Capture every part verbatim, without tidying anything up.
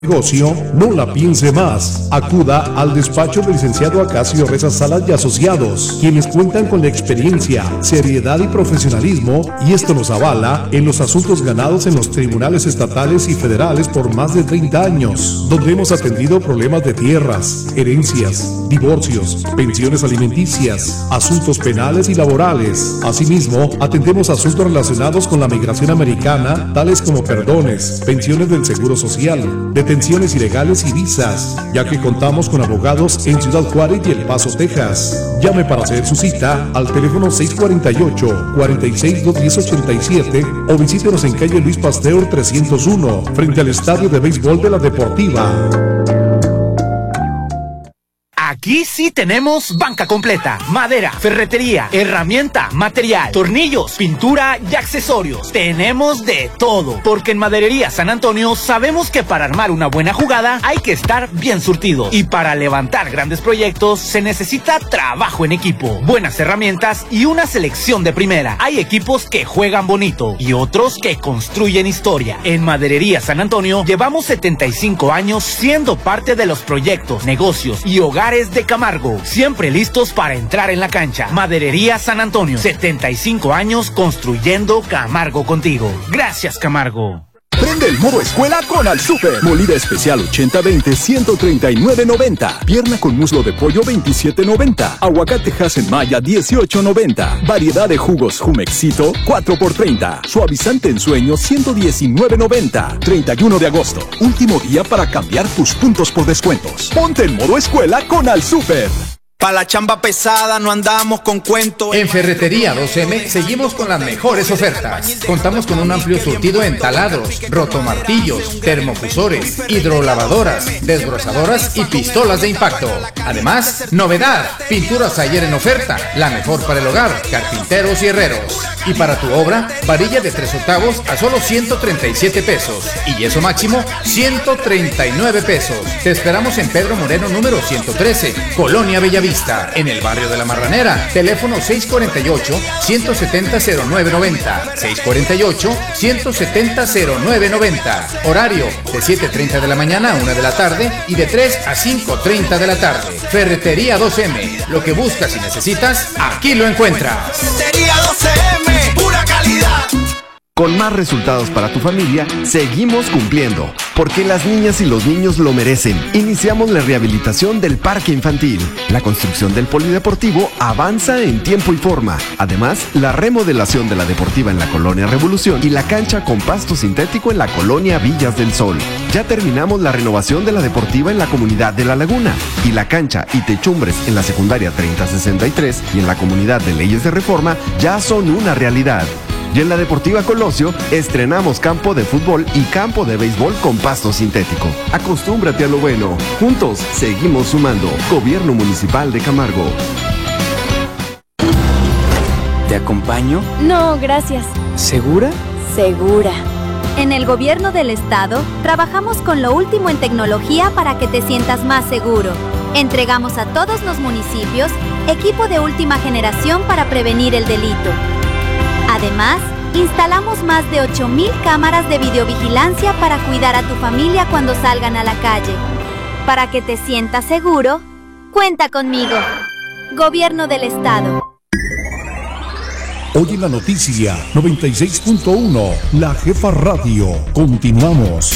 Negocio, no la piense más. Acuda al despacho del licenciado Acacio Reza Salas y Asociados, quienes cuentan con la experiencia, seriedad y profesionalismo, y esto nos avala en los asuntos ganados en los tribunales estatales y federales por más de treinta años, donde hemos atendido problemas de tierras, herencias, divorcios, pensiones alimenticias, asuntos penales y laborales. Asimismo, atendemos asuntos relacionados con la migración americana, tales como perdones, pensiones del Seguro Social, detenciones ilegales y visas, ya que contamos con abogados en Ciudad Juárez y El Paso, Texas. Llame para hacer su cita al teléfono seis cuatro ocho, cuatro seis, dos uno cero, ocho siete o visítenos en calle Luis Pasteur trescientos uno, frente al Estadio de Béisbol de la Deportiva. Aquí sí tenemos banca completa, madera, ferretería, herramienta, material, tornillos, pintura y accesorios. Tenemos de todo, porque en Maderería San Antonio sabemos que para armar una buena jugada hay que estar bien surtido. Y para levantar grandes proyectos se necesita trabajo en equipo, buenas herramientas y una selección de primera. Hay equipos que juegan bonito y otros que construyen historia. En Maderería San Antonio llevamos setenta y cinco años siendo parte de los proyectos, negocios y hogares de Camargo, siempre listos para entrar en la cancha. Maderería San Antonio, setenta y cinco años construyendo Camargo contigo. Gracias, Camargo. Prende el modo escuela con Al Super. Molida especial ochenta veinte, ciento treinta y nueve noventa. Pierna con muslo de pollo veintisiete noventa. Aguacate Hass Maya dieciocho noventa. Variedad de jugos Jumexito cuatro por treinta. Suavizante en sueño ciento diecinueve noventa. treinta y uno de agosto. Último día para cambiar tus puntos por descuentos. Ponte en modo escuela con Al Super. Pa' la chamba pesada no andamos con cuentos. En Ferretería dos eme seguimos con las mejores ofertas. Contamos con un amplio surtido en taladros, rotomartillos, termofusores, hidrolavadoras, desbrozadoras y pistolas de impacto. Además, novedad, pinturas ayer en oferta, la mejor para el hogar, carpinteros y herreros. Y para tu obra, varilla de tres octavos a solo ciento treinta y siete pesos y yeso máximo ciento treinta y nueve pesos. Te esperamos en Pedro Moreno número ciento trece, Colonia Bellavista, en el barrio de La Marranera. Teléfono seis cuatro ocho, uno siete cero, cero nueve nueve cero, seis cuatro ocho, uno siete cero, cero nueve nueve cero. Horario de siete treinta de la mañana a una de la tarde y de tres a cinco treinta de la tarde. Ferretería dos eme, lo que buscas y necesitas, aquí lo encuentras. Ferretería dos eme, pura calidad. Con más resultados para tu familia, seguimos cumpliendo, porque las niñas y los niños lo merecen. Iniciamos la rehabilitación del parque infantil. La construcción del polideportivo avanza en tiempo y forma. Además, la remodelación de la deportiva en la Colonia Revolución y la cancha con pasto sintético en la Colonia Villas del Sol. Ya terminamos la renovación de la deportiva en la comunidad de La Laguna y la cancha y techumbres en la secundaria treinta sesenta y tres y en la comunidad de Leyes de Reforma ya son una realidad. Y en la Deportiva Colosio estrenamos campo de fútbol y campo de béisbol con pasto sintético. Acostúmbrate a lo bueno. Juntos seguimos sumando. Gobierno Municipal de Camargo. ¿Te acompaño? No, gracias. ¿Segura? Segura. En el Gobierno del Estado trabajamos con lo último en tecnología para que te sientas más seguro. Entregamos a todos los municipios equipo de última generación para prevenir el delito. Además, instalamos más de ocho mil cámaras de videovigilancia para cuidar a tu familia cuando salgan a la calle. Para que te sientas seguro, cuenta conmigo. Gobierno del Estado. Hoy en la noticia noventa y seis punto uno, La Jefa Radio. Continuamos.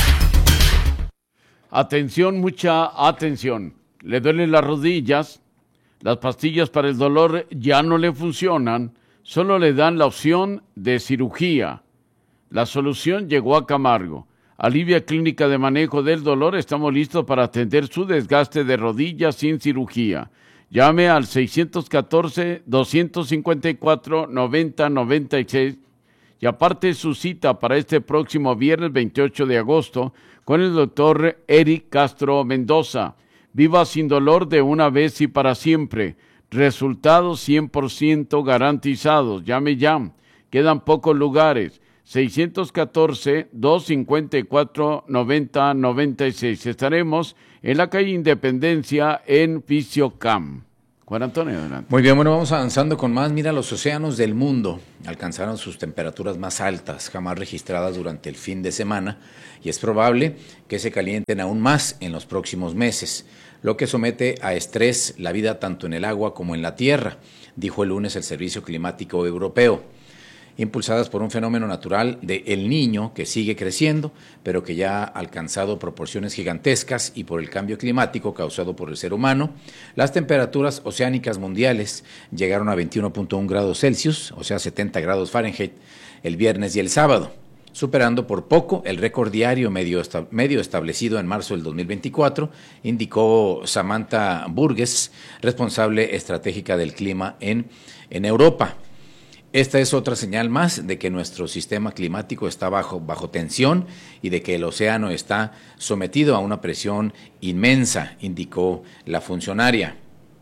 Atención, mucha atención. ¿Le duelen las rodillas? Las pastillas para el dolor ya no le funcionan. Solo le dan la opción de cirugía. La solución llegó a Camargo. Alivia Clínica de Manejo del Dolor. Estamos listos para atender su desgaste de rodillas sin cirugía. Llame al seis uno cuatro, dos cinco cuatro, nueve cero nueve seis y aparte su cita para este próximo viernes veintiocho de agosto con el doctor Eric Castro Mendoza. Viva sin dolor de una vez y para siempre. Resultados cien por ciento garantizados. Llame ya. Quedan pocos lugares. seis uno cuatro, dos cinco cuatro, nueve cero nueve seis. Estaremos en la calle Independencia en Fisiocam. Juan Antonio, adelante. Muy bien, bueno, vamos avanzando con más. Mira, los océanos del mundo alcanzaron sus temperaturas más altas jamás registradas durante el fin de semana y es probable que se calienten aún más en los próximos meses, lo que somete a estrés la vida tanto en el agua como en la tierra, dijo el lunes el Servicio Climático Europeo. Impulsadas por un fenómeno natural de El Niño que sigue creciendo, pero que ya ha alcanzado proporciones gigantescas y por el cambio climático causado por el ser humano, las temperaturas oceánicas mundiales llegaron a veintiuno punto uno grados Celsius, o sea setenta grados Fahrenheit, el viernes y el sábado, superando por poco el récord diario medio, esta, medio establecido en marzo del dos mil veinticuatro, indicó Samantha Burgess, responsable estratégica del clima en, en Europa. Esta es otra señal más de que nuestro sistema climático está bajo, bajo tensión y de que el océano está sometido a una presión inmensa, indicó la funcionaria.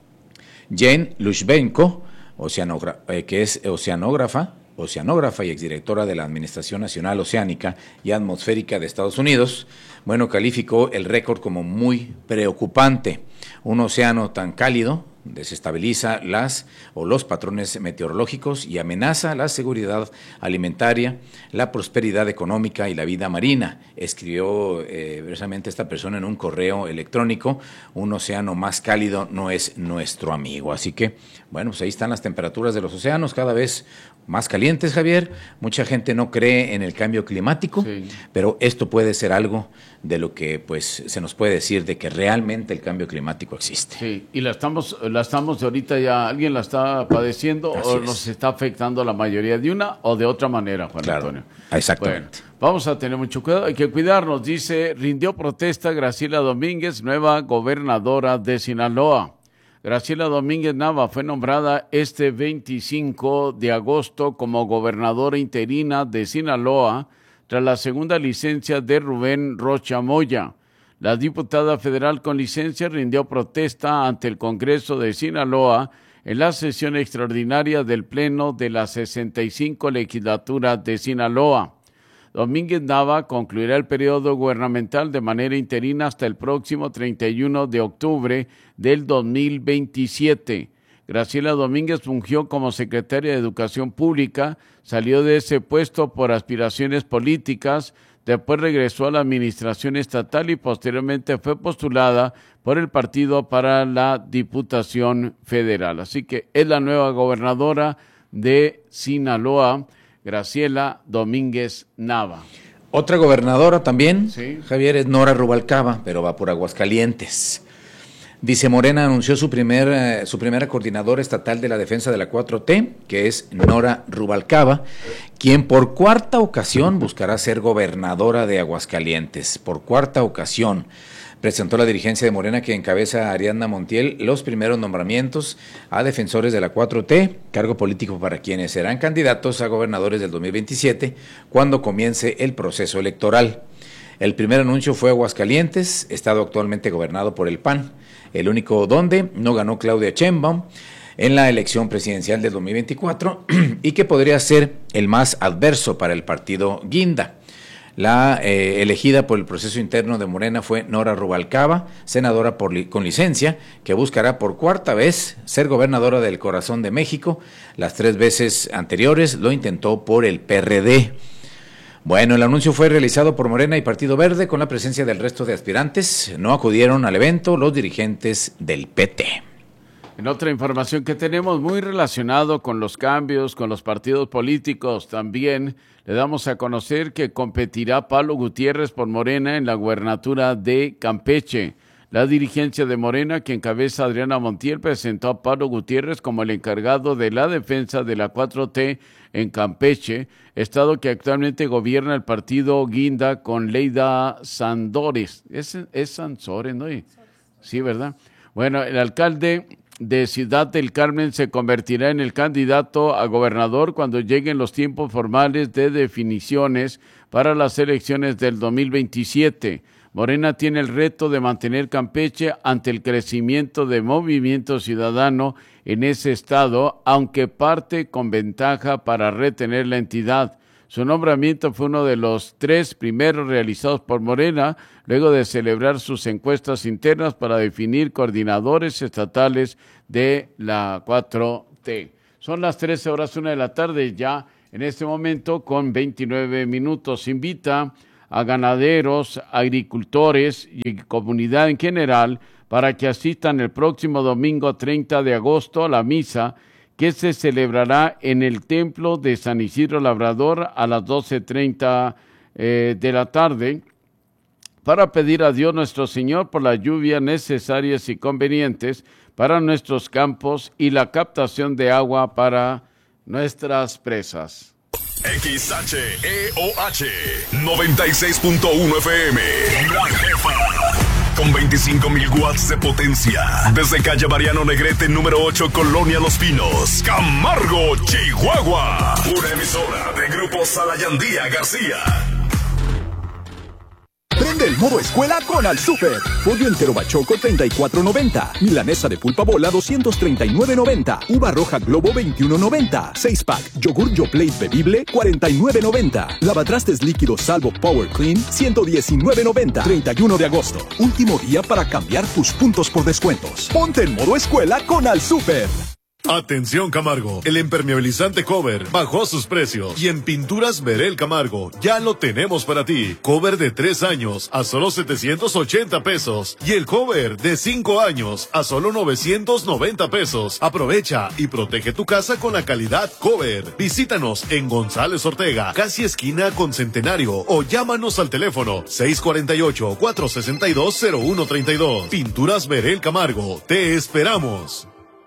Jen Lushbenko, oceanogra- eh, que es oceanógrafa, oceanógrafa y exdirectora de la Administración Nacional Oceánica y Atmosférica de Estados Unidos, bueno, calificó el récord como muy preocupante. Un océano tan cálido desestabiliza las o los patrones meteorológicos y amenaza la seguridad alimentaria, la prosperidad económica y la vida marina, escribió eh, precisamente esta persona en un correo electrónico. Un océano más cálido no es nuestro amigo, así que bueno, pues ahí están las temperaturas de los océanos cada vez más calientes, Javier. Mucha gente no cree en el cambio climático, sí, pero esto puede ser algo de lo que pues se nos puede decir de que realmente el cambio climático existe. Sí, y la estamos, la estamos ahorita ya, ¿alguien la está padeciendo Así o es. nos está afectando la mayoría de una o de otra manera, Juan claro, Antonio? Exactamente. Bueno, vamos a tener mucho cuidado, hay que cuidarnos. Dice, rindió protesta Graciela Domínguez, nueva gobernadora de Sinaloa. Graciela Domínguez Nava fue nombrada este veinticinco de agosto como gobernadora interina de Sinaloa tras la segunda licencia de Rubén Rocha Moya. La diputada federal con licencia rindió protesta ante el Congreso de Sinaloa en la sesión extraordinaria del Pleno de la sesenta y cinco legislatura de Sinaloa. Domínguez Nava concluirá el periodo gubernamental de manera interina hasta el próximo treinta y uno de octubre del dos mil veintisiete. Graciela Domínguez fungió como secretaria de Educación Pública, salió de ese puesto por aspiraciones políticas, después regresó a la administración estatal y posteriormente fue postulada por el partido para la Diputación Federal. Así que es la nueva gobernadora de Sinaloa, Graciela Domínguez Nava. Otra gobernadora también, sí, Javier, es Nora Rubalcaba, pero va por Aguascalientes. Dice, Morena anunció su, primer, eh, su primera coordinadora estatal de la defensa de la cuatro T, que es Nora Rubalcaba, quien por cuarta ocasión buscará ser gobernadora de Aguascalientes. Por cuarta ocasión. Presentó la dirigencia de Morena, que encabeza a Ariadna Montiel, los primeros nombramientos a defensores de la cuatro T, cargo político para quienes serán candidatos a gobernadores del dos mil veintisiete, cuando comience el proceso electoral. El primer anuncio fue Aguascalientes, estado actualmente gobernado por el P A N, el único donde no ganó Claudia Sheinbaum en la elección presidencial del dos mil veinticuatro y que podría ser el más adverso para el partido Guinda. La eh, elegida por el proceso interno de Morena fue Nora Rubalcaba, senadora por li- con licencia, que buscará por cuarta vez ser gobernadora del corazón de México. Las tres veces anteriores lo intentó por el P R D. Bueno, el anuncio fue realizado por Morena y Partido Verde con la presencia del resto de aspirantes. No acudieron al evento los dirigentes del P T. En otra información que tenemos muy relacionado con los cambios, con los partidos políticos, también le damos a conocer que competirá Pablo Gutiérrez por Morena en la gubernatura de Campeche. La dirigencia de Morena, que encabeza Adriana Montiel, presentó a Pablo Gutiérrez como el encargado de la defensa de la cuatro T en Campeche, estado que actualmente gobierna el partido Guinda con Leida Sandores. Es, es Sansores, ¿no? Sí, ¿verdad? Bueno, el alcalde de Ciudad del Carmen se convertirá en el candidato a gobernador cuando lleguen los tiempos formales de definiciones para las elecciones del dos mil veintisiete. Morena tiene el reto de mantener Campeche ante el crecimiento de Movimiento Ciudadano en ese estado, aunque parte con ventaja para retener la entidad. Su nombramiento fue uno de los tres primeros realizados por Morena, luego de celebrar sus encuestas internas para definir coordinadores estatales de la cuatro T. Son las trece horas una de la tarde ya en este momento con veintinueve minutos. Invita a ganaderos, agricultores y comunidad en general para que asistan el próximo domingo treinta de agosto a la misa que se celebrará en el Templo de San Isidro Labrador a las doce treinta eh, de la tarde para pedir a Dios nuestro Señor por las lluvias necesarias y convenientes para nuestros campos y la captación de agua para nuestras presas. X H E O H noventa y seis punto uno F M, La Jefa, con veinticinco mil watts de potencia. Desde calle Mariano Negrete, número ocho, Colonia Los Pinos, Camargo, Chihuahua. Una emisora de Grupo Salayandía García. Prende el modo escuela con Al Super. Pollo entero bachoco treinta y cuatro noventa. Milanesa de pulpa bola doscientos treinta y nueve noventa. Uva roja Globo veintiuno noventa. seis pack. Yogur Yoplait bebible cuarenta y nueve noventa. Lavatrastes líquidos Salvo Power Clean ciento diecinueve noventa. treinta y uno de agosto. Último día para cambiar tus puntos por descuentos. Ponte en modo escuela con Al Super. Atención Camargo, el impermeabilizante Cover bajó sus precios y en Pinturas Verel Camargo ya lo tenemos para ti. Cover de tres años a solo setecientos ochenta pesos y el cover de cinco años a solo novecientos noventa pesos. Aprovecha y protege tu casa con la calidad Cover. Visítanos en González Ortega, casi esquina con Centenario, o llámanos al teléfono seis cuatro ocho, cuatro seis dos, cero uno tres dos. Pinturas Verel Camargo, te esperamos.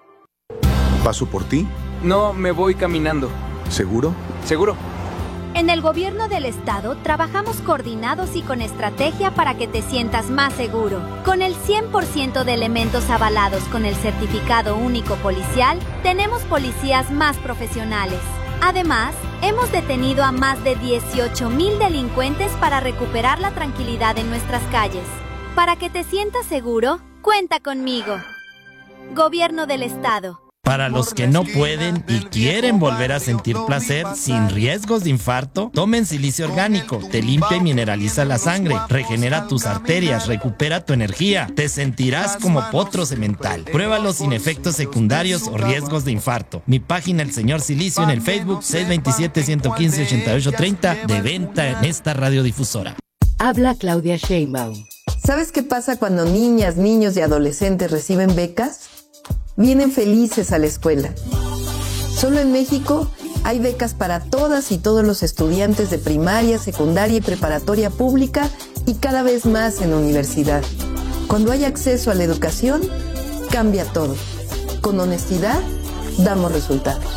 ¿Paso por ti? No, me voy caminando. ¿Seguro? ¿Seguro? En el gobierno del estado trabajamos coordinados y con estrategia para que te sientas más seguro. Con el cien por ciento de elementos avalados con el certificado único policial, tenemos policías más profesionales. Además, hemos detenido a más de dieciocho mil delincuentes para recuperar la tranquilidad en nuestras calles. Para que te sientas seguro, cuenta conmigo. Gobierno del estado. Para los que no pueden y quieren volver a sentir placer sin riesgos de infarto, tomen silicio orgánico. Te limpia y mineraliza la sangre, regenera tus arterias, recupera tu energía. Te sentirás como potro semental. Pruébalo sin efectos secundarios o riesgos de infarto. Mi página El Señor Silicio en el Facebook seis dos siete, uno uno cinco, ocho ocho tres cero de venta en esta radiodifusora. Habla Claudia Sheinbaum. ¿Sabes qué pasa cuando niñas, niños y adolescentes reciben becas? Vienen felices a la escuela. Solo en México hay becas para todas y todos los estudiantes de primaria, secundaria y preparatoria pública y cada vez más en la universidad. Cuando hay acceso a la educación, cambia todo. Con honestidad, damos resultados.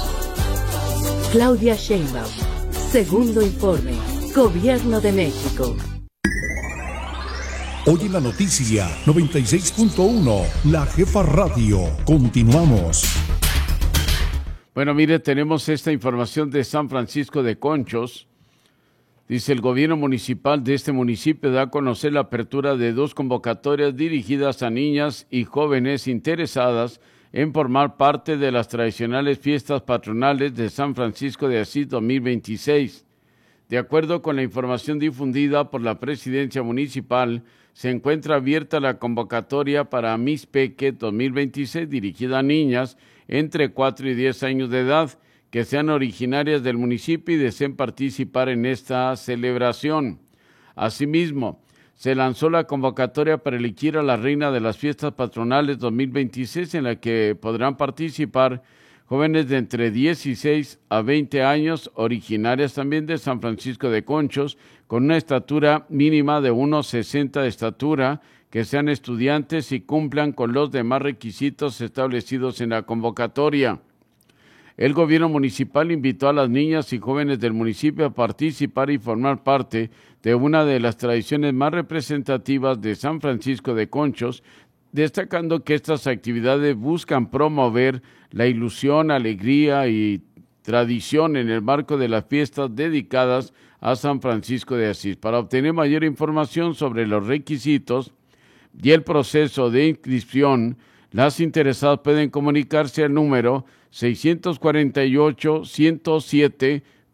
Claudia Sheinbaum. Segundo informe. Gobierno de México. Hoy en la noticia noventa y seis punto uno, La Jefa Radio. Continuamos. Bueno, mire, tenemos esta información de San Francisco de Conchos. Dice, el gobierno municipal de este municipio da a conocer la apertura de dos convocatorias dirigidas a niñas y jóvenes interesadas en formar parte de las tradicionales fiestas patronales de San Francisco de Asís dos mil veintiséis. De acuerdo con la información difundida por la presidencia municipal, se encuentra abierta la convocatoria para Miss Peque dos mil veintiséis dirigida a niñas entre cuatro y diez años de edad que sean originarias del municipio y deseen participar en esta celebración. Asimismo, se lanzó la convocatoria para elegir a la reina de las fiestas patronales dos mil veintiséis en la que podrán participar jóvenes de entre dieciséis a veinte años, originarias también de San Francisco de Conchos, con una estatura mínima de uno sesenta de estatura, que sean estudiantes y cumplan con los demás requisitos establecidos en la convocatoria. El gobierno municipal invitó a las niñas y jóvenes del municipio a participar y formar parte de una de las tradiciones más representativas de San Francisco de Conchos, destacando que estas actividades buscan promover la ilusión, alegría y tradición en el marco de las fiestas dedicadas a San Francisco de Asís. Para obtener mayor información sobre los requisitos y el proceso de inscripción, las interesadas pueden comunicarse al número seis cuatro ocho, uno cero siete, dos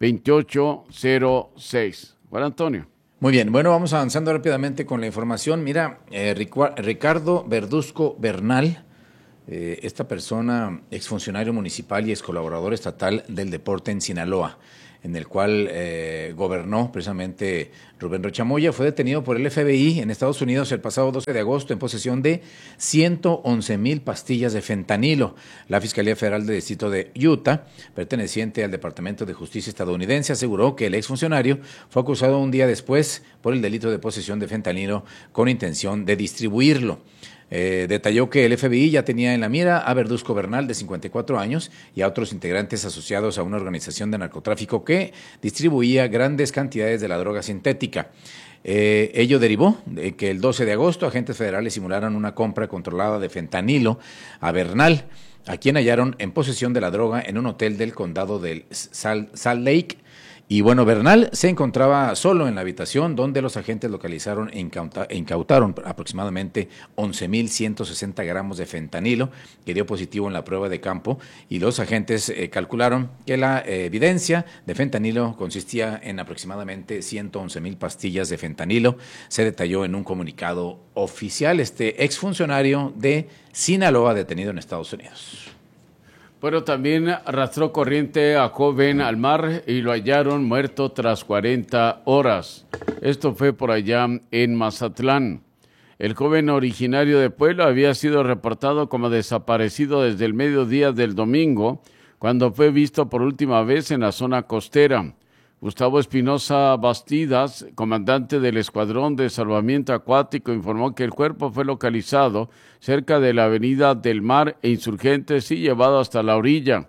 veintiocho cero seis. Juan Antonio. Muy bien, bueno, vamos avanzando rápidamente con la información. Mira, eh, Ricardo Verduzco Bernal, eh, esta persona, exfuncionario municipal y ex colaborador estatal del deporte en Sinaloa, en el cual eh, gobernó precisamente Rubén Rocha Moya, fue detenido por el F B I en Estados Unidos el pasado doce de agosto en posesión de ciento once mil pastillas de fentanilo. La Fiscalía Federal del Distrito de Utah, perteneciente al Departamento de Justicia estadounidense, aseguró que el exfuncionario fue acusado un día después por el delito de posesión de fentanilo con intención de distribuirlo. Eh, detalló que el F B I ya tenía en la mira a Verduzco Bernal, de cincuenta y cuatro años, y a otros integrantes asociados a una organización de narcotráfico que distribuía grandes cantidades de la droga sintética. Eh, ello derivó de que el doce de agosto agentes federales simularon una compra controlada de fentanilo a Bernal, a quien hallaron en posesión de la droga en un hotel del condado de Salt Lake. Y bueno, Bernal se encontraba solo en la habitación donde los agentes localizaron e incauta, incautaron aproximadamente once mil ciento sesenta gramos de fentanilo, que dio positivo en la prueba de campo, y los agentes eh, calcularon que la eh, evidencia de fentanilo consistía en aproximadamente ciento once mil pastillas de fentanilo. Se detalló en un comunicado oficial. Este exfuncionario de Sinaloa detenido en Estados Unidos. Bueno, también arrastró corriente a joven al mar y lo hallaron muerto tras cuarenta horas. Esto fue por allá en Mazatlán. El joven originario de Puebla había sido reportado como desaparecido desde el mediodía del domingo, cuando fue visto por última vez en la zona costera. Gustavo Espinosa Bastidas, comandante del Escuadrón de Salvamiento Acuático, informó que el cuerpo fue localizado cerca de la avenida del Mar e Insurgentes y llevado hasta la orilla.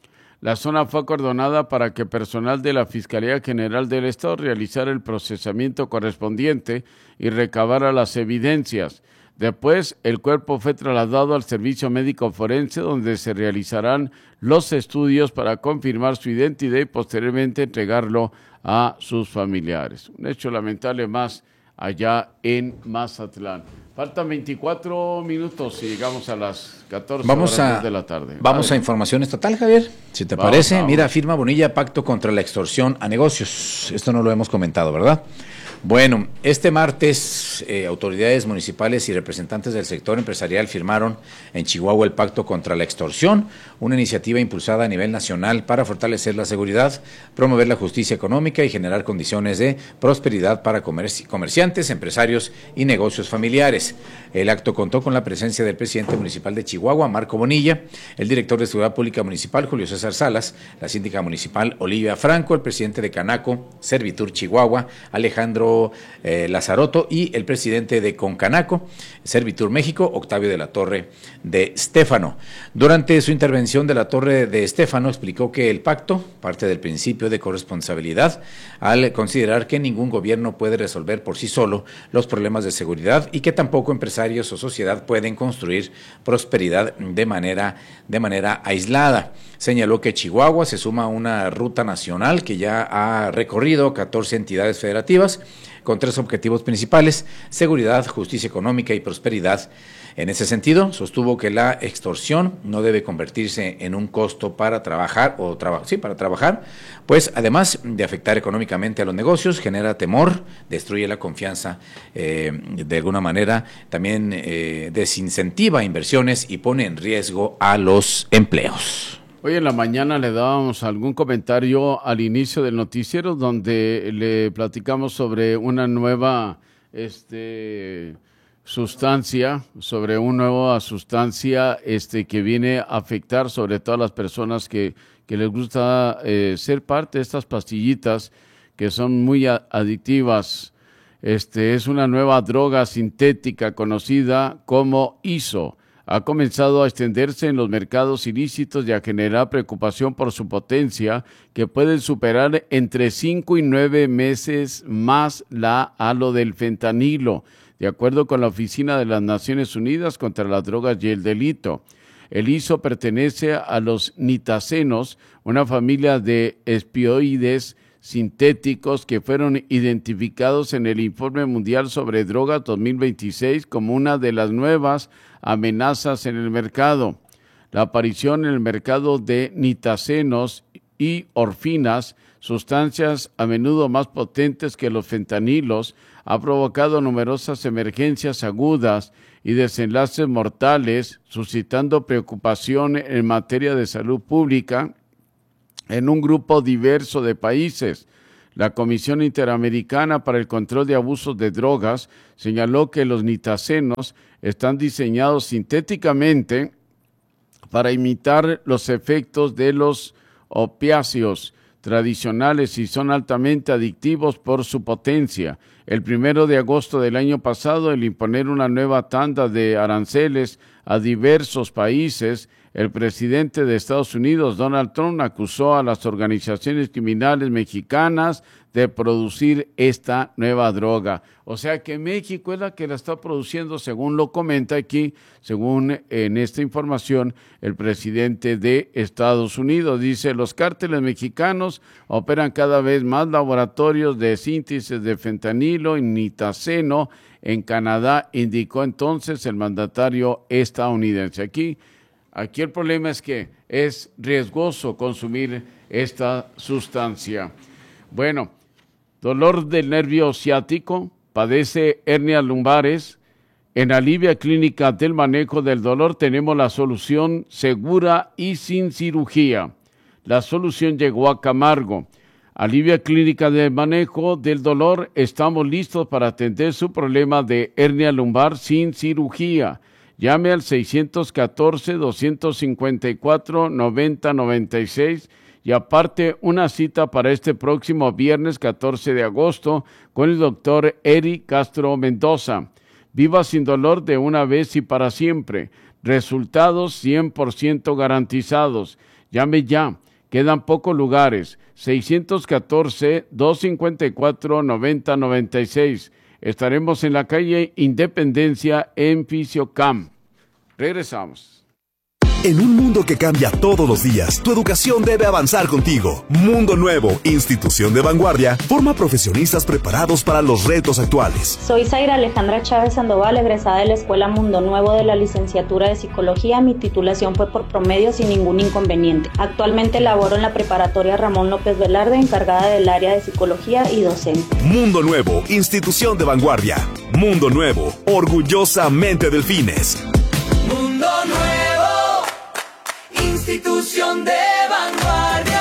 La zona fue acordonada para que personal de la Fiscalía General del Estado realizara el procesamiento correspondiente y recabara las evidencias. Después, el cuerpo fue trasladado al Servicio Médico Forense, donde se realizarán los estudios para confirmar su identidad y posteriormente entregarlo a sus familiares. Un hecho lamentable más allá en Mazatlán. Faltan veinticuatro minutos y llegamos a las catorce vamos horas a, de la tarde. Vamos vale. a información estatal, Javier, si te vamos, parece. Vamos. Mira, firma Bonilla pacto contra la extorsión a negocios. Esto no lo hemos comentado, ¿verdad? Bueno, este martes eh, autoridades municipales y representantes del sector empresarial firmaron en Chihuahua el Pacto contra la Extorsión, una iniciativa impulsada a nivel nacional para fortalecer la seguridad, promover la justicia económica y generar condiciones de prosperidad para comerci- comerciantes, empresarios y negocios familiares. El acto contó con la presencia del presidente municipal de Chihuahua, Marco Bonilla, el director de Seguridad Pública Municipal, Julio César Salas, la síndica municipal, Olivia Franco, el presidente de Canaco, Servitur Chihuahua, Alejandro Eh, Lazaroto, y el presidente de Concanaco, Servitur México, Octavio de la Torre de Estéfano. Durante su intervención, de la Torre de Estéfano explicó que el pacto parte del principio de corresponsabilidad al considerar que ningún gobierno puede resolver por sí solo los problemas de seguridad y que tampoco empresarios o sociedad pueden construir prosperidad de manera, de manera aislada. Señaló que Chihuahua se suma a una ruta nacional que ya ha recorrido catorce entidades federativas con tres objetivos principales: seguridad, justicia económica y prosperidad. En ese sentido, sostuvo que la extorsión no debe convertirse en un costo para trabajar o traba, sí, para trabajar, pues además de afectar económicamente a los negocios, genera temor, destruye la confianza eh, de alguna manera, también eh, desincentiva inversiones y pone en riesgo a los empleos. Hoy en la mañana le dábamos algún comentario al inicio del noticiero donde le platicamos sobre una nueva este, sustancia, sobre una nueva sustancia este, que viene a afectar sobre todo a las personas que, que les gusta eh, ser parte de estas pastillitas que son muy a- adictivas. Este, es una nueva droga sintética conocida como I S O. Ha comenzado a extenderse en los mercados ilícitos y a generar preocupación por su potencia, que pueden superar entre cinco y nueve meses más la a lo del fentanilo, de acuerdo con la Oficina de las Naciones Unidas contra las Drogas y el Delito. El I S O pertenece a los nitazenos, una familia de opioides sintéticos que fueron identificados en el Informe Mundial sobre Drogas dos mil veintiséis como una de las nuevas amenazas en el mercado. La aparición en el mercado de nitazenos y orfinas sustancias a menudo más potentes que los fentanilos, ha provocado numerosas emergencias agudas y desenlaces mortales, suscitando preocupación en materia de salud pública en un grupo diverso de países. La Comisión Interamericana para el Control de Abusos de Drogas señaló que los nitazenos están diseñados sintéticamente para imitar los efectos de los opiáceos tradicionales y son altamente adictivos por su potencia. El primero de agosto del año pasado, el imponer una nueva tanda de aranceles a diversos países, el presidente de Estados Unidos, Donald Trump, acusó a las organizaciones criminales mexicanas de producir esta nueva droga. O sea que México es la que la está produciendo, según lo comenta aquí, según en esta información, el presidente de Estados Unidos. Dice, los cárteles mexicanos operan cada vez más laboratorios de síntesis de fentanilo y nitazeno en Canadá, indicó entonces el mandatario estadounidense. Aquí Aquí el problema es que es riesgoso consumir esta sustancia. Bueno, dolor del nervio ciático, padece hernias lumbares. En Alivia Clínica del Manejo del Dolor tenemos la solución segura y sin cirugía. La solución llegó a Camargo. Alivia Clínica del Manejo del Dolor, estamos listos para atender su problema de hernia lumbar sin cirugía. Llame al seis uno cuatro, dos cinco cuatro, nueve cero nueve seis y aparte una cita para este próximo viernes catorce de agosto con el doctor Eric Castro Mendoza. Viva sin dolor de una vez y para siempre. Resultados cien por ciento garantizados. Llame ya. Quedan pocos lugares. seis uno cuatro, dos cinco cuatro, nueve cero nueve seis. Estaremos en la calle Independencia en Fisiocam. Regresamos. En un mundo que cambia todos los días, tu educación debe avanzar contigo. Mundo Nuevo, institución de vanguardia, forma profesionistas preparados para los retos actuales. Soy Zaira Alejandra Chávez Sandoval, egresada de la Escuela Mundo Nuevo de la licenciatura de Psicología. Mi titulación fue por promedio sin ningún inconveniente. Actualmente laboro en la preparatoria Ramón López Velarde, encargada del área de Psicología y docente. Mundo Nuevo, institución de vanguardia. Mundo Nuevo, orgullosamente Delfines. Mundo Nuevo, institución de vanguardia.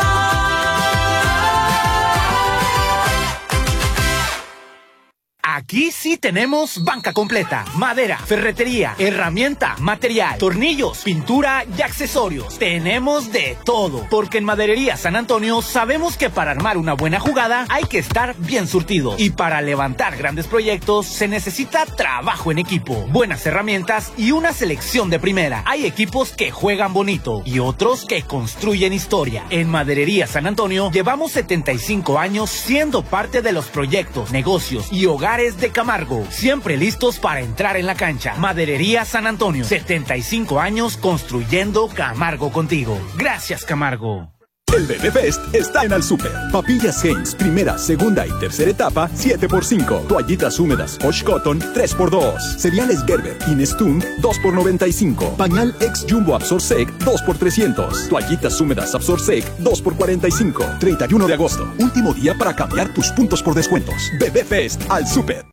Aquí sí tenemos banca completa. Madera, ferretería, herramienta, material, tornillos, pintura y accesorios. Tenemos de todo. Porque en Maderería San Antonio sabemos que para armar una buena jugada hay que estar bien surtido. Y para levantar grandes proyectos se necesita trabajo en equipo, buenas herramientas y una selección de primera. Hay equipos que juegan bonito y otros que construyen historia. En Maderería San Antonio llevamos setenta y cinco años siendo parte de los proyectos, negocios y hogares de Camargo, siempre listos para entrar en la cancha. Maderería San Antonio, setenta y cinco años construyendo Camargo contigo. Gracias, Camargo. El Bebé Fest está en Al Super. Papillas Heinz, primera, segunda y tercera etapa, siete por cinco. Toallitas húmedas Osh Cotton, tres por dos. Cereales Gerber, Inestun, dos por noventa y cinco. Pañal Ex Jumbo Absorsec, dos por trescientos. Toallitas húmedas Absorsec, dos por cuarenta y cinco. treinta y uno de agosto, último día para cambiar tus puntos por descuentos. Bebé Fest Al Super.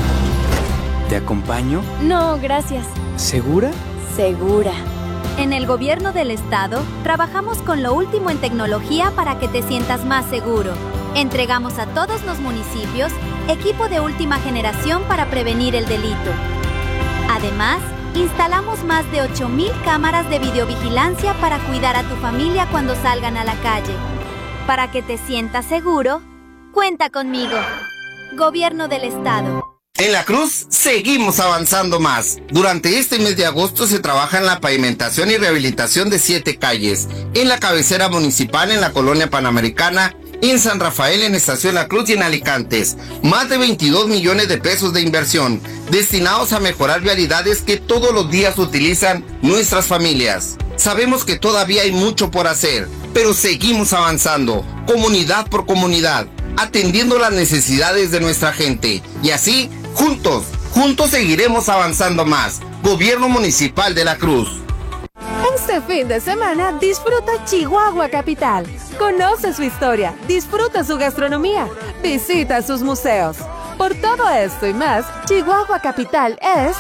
¿Te acompaño? No, gracias. ¿Segura? Segura. En el Gobierno del Estado, trabajamos con lo último en tecnología para que te sientas más seguro. Entregamos a todos los municipios equipo de última generación para prevenir el delito. Además, instalamos más de ocho mil cámaras de videovigilancia para cuidar a tu familia cuando salgan a la calle. Para que te sientas seguro, cuenta conmigo. Gobierno del Estado. En La Cruz seguimos avanzando más. Durante este mes de agosto se trabaja en la pavimentación y rehabilitación de siete calles. En la cabecera municipal, en la colonia Panamericana, en San Rafael, en Estación La Cruz y en Alicantes. Más de veintidós millones de pesos de inversión destinados a mejorar vialidades que todos los días utilizan nuestras familias. Sabemos que todavía hay mucho por hacer, pero seguimos avanzando, comunidad por comunidad, atendiendo las necesidades de nuestra gente. Y así, juntos, juntos seguiremos avanzando más. Gobierno Municipal de La Cruz. Este fin de semana disfruta Chihuahua Capital. Conoce su historia, disfruta su gastronomía, visita sus museos. Por todo esto y más, Chihuahua Capital es...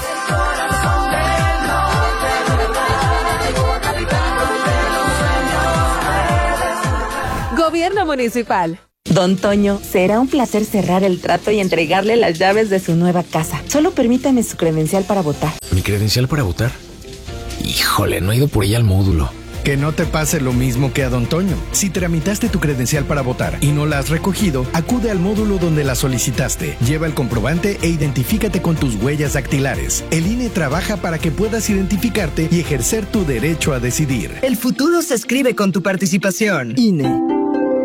Gobierno Municipal. Don Toño, será un placer cerrar el trato y entregarle las llaves de su nueva casa. Solo permítame su credencial para votar. ¿Mi credencial para votar? Híjole, no he ido por ella al módulo. Que no te pase lo mismo que a Don Toño. Si tramitaste tu credencial para votar y no la has recogido, acude al módulo donde la solicitaste. Lleva el comprobante e identifícate con tus huellas dactilares. El I N E trabaja para que puedas identificarte y ejercer tu derecho a decidir. El futuro se escribe con tu participación. I N E.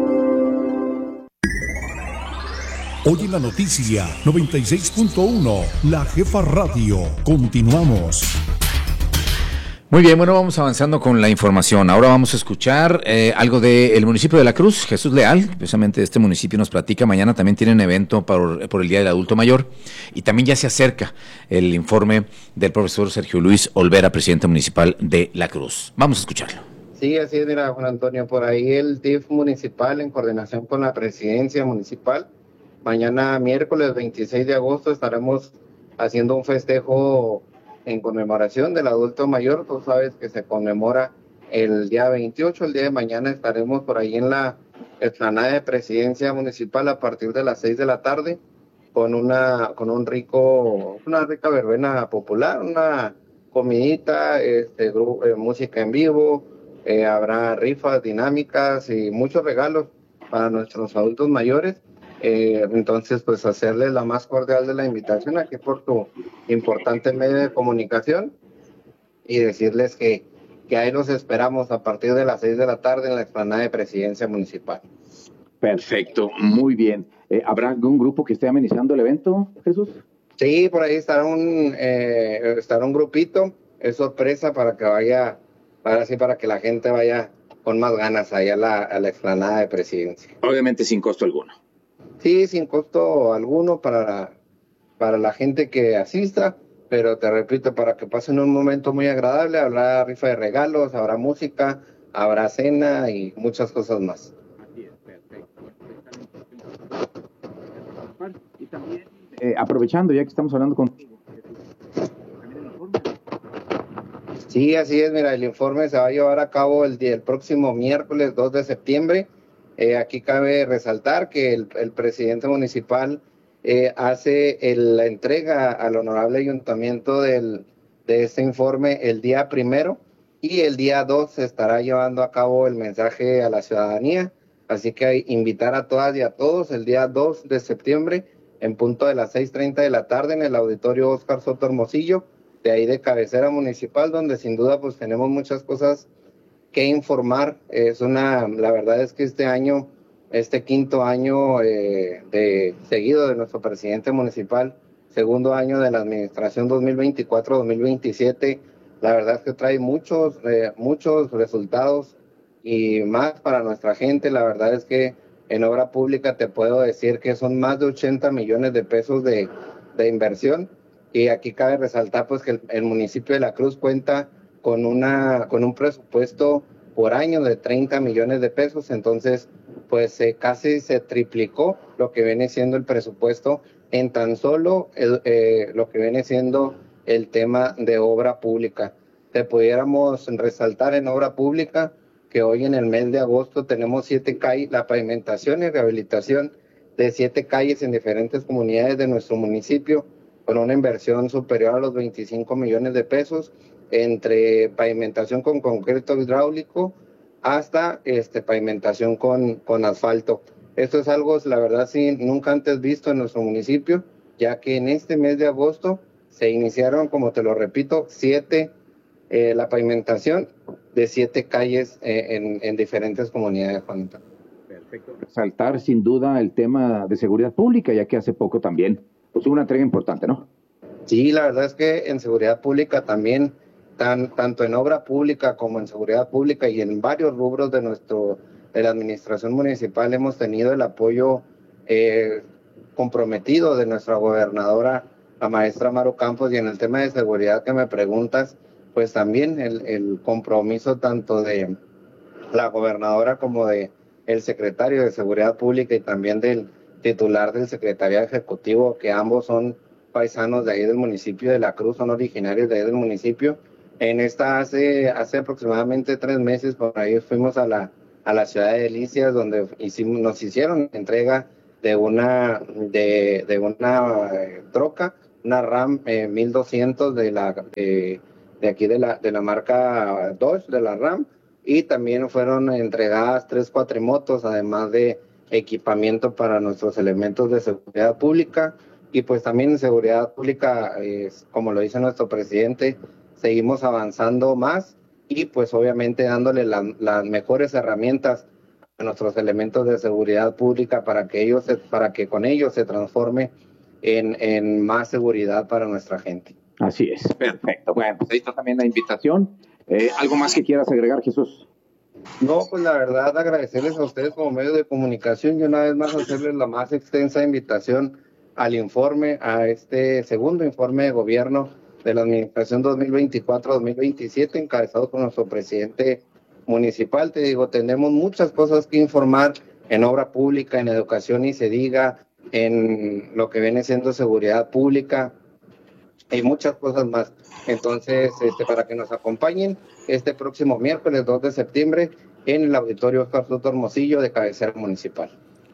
Hoy en la noticia noventa y seis punto uno, La Jefa Radio. Continuamos. Muy bien, bueno, vamos avanzando con la información. Ahora vamos a escuchar eh, algo del municipio de La Cruz. Jesús Leal, precisamente de este municipio, nos platica. Mañana también tienen evento por, por el Día del Adulto Mayor. Y también ya se acerca el informe del profesor Sergio Luis Olvera, presidente municipal de La Cruz. Vamos a escucharlo. Sí, así es, mira, Juan Antonio, por ahí el D I F municipal, en coordinación con la presidencia municipal, mañana miércoles veintiséis de agosto estaremos haciendo un festejo en conmemoración del adulto mayor. Tú sabes que se conmemora el día veintiocho, el día de mañana estaremos por ahí en la explanada de presidencia municipal a partir de las seis de la tarde con una con un rico, una rica verbena popular, una comidita, este, grupo, eh, música en vivo, eh, habrá rifas dinámicas y muchos regalos para nuestros adultos mayores. Eh, entonces, pues hacerles la más cordial de la invitación aquí por tu importante medio de comunicación y decirles que, que ahí los esperamos a partir de las seis de la tarde en la explanada de presidencia municipal. Perfecto, muy bien. Eh, ¿Habrá algún grupo que esté amenizando el evento, Jesús? Sí, por ahí estará un, eh, estará un grupito, es sorpresa para que vaya, para así para que la gente vaya con más ganas allá a la, a la explanada de presidencia. Obviamente sin costo alguno. Sí, sin costo alguno para la, para la gente que asista, pero te repito, para que pasen un momento muy agradable, habrá rifa de regalos, habrá música, habrá cena y muchas cosas más. Así es, perfecto. Y también, eh, aprovechando, ya que estamos hablando contigo. Sí, así es, mira, el informe se va a llevar a cabo el, día, el próximo miércoles dos de septiembre. Eh, aquí cabe resaltar que el, el presidente municipal eh, hace el, la entrega al honorable ayuntamiento del, de este informe el día primero y el día dos se estará llevando a cabo el mensaje a la ciudadanía. Así que invitar a todas y a todos el día dos de septiembre en punto de las seis treinta de la tarde en el auditorio Óscar Soto Hermosillo, de ahí de cabecera municipal, donde sin duda pues tenemos muchas cosas que informar. Es una, la verdad es que este año, este quinto año eh, de seguido de nuestro presidente municipal, segundo año de la administración dos mil veinticuatro dos mil veintisiete, la verdad es que trae muchos, eh, muchos resultados y más para nuestra gente. La verdad es que en obra pública te puedo decir que son más de ochenta millones de pesos de, de inversión, y aquí cabe resaltar pues que el, el municipio de La Cruz cuenta con una con un presupuesto por año de treinta millones de pesos. Entonces pues eh, casi se triplicó lo que viene siendo el presupuesto en tan solo el, eh, lo que viene siendo el tema de obra pública. Te pudiéramos resaltar en obra pública que hoy en el mes de agosto tenemos siete calles, la pavimentación y rehabilitación de siete calles en diferentes comunidades de nuestro municipio, con una inversión superior a los veinticinco millones de pesos, entre pavimentación con concreto hidráulico hasta este, pavimentación con, con asfalto. Esto es algo, la verdad, sí, nunca antes visto en nuestro municipio, ya que en este mes de agosto se iniciaron, como te lo repito, siete, eh, la pavimentación de siete calles eh, en, en diferentes comunidades, Juan. Perfecto. Resaltar sin duda el tema de seguridad pública, ya que hace poco también pues, hubo una entrega importante, ¿no? Sí, la verdad es que en seguridad pública también, tan, tanto en obra pública como en seguridad pública y en varios rubros de nuestro de la administración municipal hemos tenido el apoyo eh, comprometido de nuestra gobernadora, la maestra Maru Campos, y en el tema de seguridad que me preguntas, pues también el, el compromiso tanto de la gobernadora como de, el secretario de Seguridad Pública y también del titular del Secretariado Ejecutivo, que ambos son paisanos de ahí del municipio de La Cruz, son originarios de ahí del municipio. En esta hace, hace aproximadamente tres meses, por ahí fuimos a la, a la ciudad de Delicias, donde hicimos, nos hicieron entrega de una, de, de una eh, troca, una RAM eh, mil doscientos de, la, de, de aquí de la, de la marca Dodge, de la RAM, y también fueron entregadas tres cuatrimotos, además de equipamiento para nuestros elementos de seguridad pública. Y pues también en seguridad pública, eh, como lo dice nuestro presidente, seguimos avanzando más y pues obviamente dándole la, las mejores herramientas a nuestros elementos de seguridad pública para que ellos se, para que con ellos se transforme en, en más seguridad para nuestra gente. Así es, perfecto. Bueno, pues ahí está también la invitación. Eh, ¿Algo más que quieras agregar, Jesús? No, pues la verdad agradecerles a ustedes como medio de comunicación y una vez más hacerles la más extensa invitación al informe, a este segundo informe de gobierno de la administración dos mil veinticuatro dos mil veintisiete, encabezado por nuestro presidente municipal. Te digo, tenemos muchas cosas que informar en obra pública, en educación y se diga, en lo que viene siendo seguridad pública y muchas cosas más. Entonces, este, para que nos acompañen este próximo miércoles dos de septiembre en el auditorio Oscar Soto Hermosillo de cabecera municipal.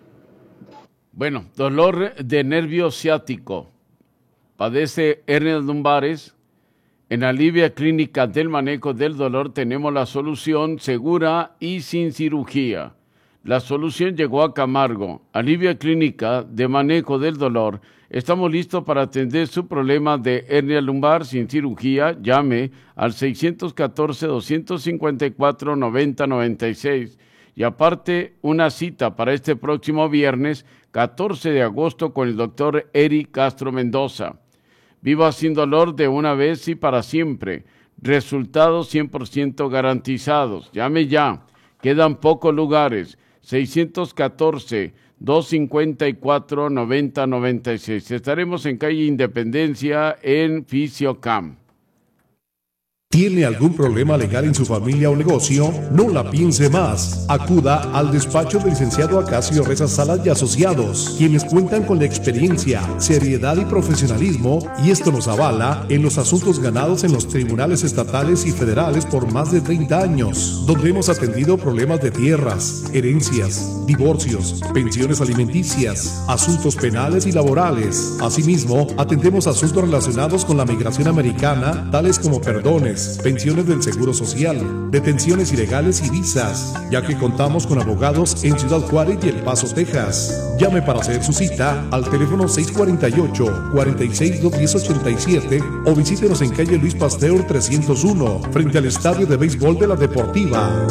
Bueno, dolor de nervio ciático. Padece hernias lumbares. En Alivia Clínica del Manejo del Dolor tenemos la solución segura y sin cirugía. La solución llegó a Camargo. Alivia Clínica de Manejo del Dolor. Estamos listos para atender su problema de hernia lumbar sin cirugía. Llame al seis uno cuatro, dos cinco cuatro, nueve cero nueve seis. Y aparte, una cita para este próximo viernes, catorce de agosto, con el doctor Eric Castro Mendoza. Viva sin dolor de una vez y para siempre. Resultados cien por ciento garantizados. Llame ya. Quedan pocos lugares. seis uno cuatro, dos cinco cuatro, nueve cero nueve seis. Estaremos en calle Independencia en Fisiocam. ¿Tiene algún problema legal en su familia o negocio? No la piense más. Acuda al despacho del licenciado Acacio Rezas Salas y Asociados, quienes cuentan con la experiencia, seriedad y profesionalismo, y esto nos avala en los asuntos ganados en los tribunales estatales y federales por más de treinta años, donde hemos atendido problemas de tierras, herencias, divorcios, pensiones alimenticias, asuntos penales y laborales. Asimismo, atendemos asuntos relacionados con la migración americana, tales como perdones, pensiones del Seguro Social, detenciones ilegales y visas, ya que contamos con abogados en Ciudad Juárez y El Paso, Texas. Llame para hacer su cita al teléfono seis cuatro ocho, cuatro seis, dos uno cero, ocho siete o visítenos en calle Luis Pasteur trescientos uno, frente al Estadio de Béisbol de la Deportiva.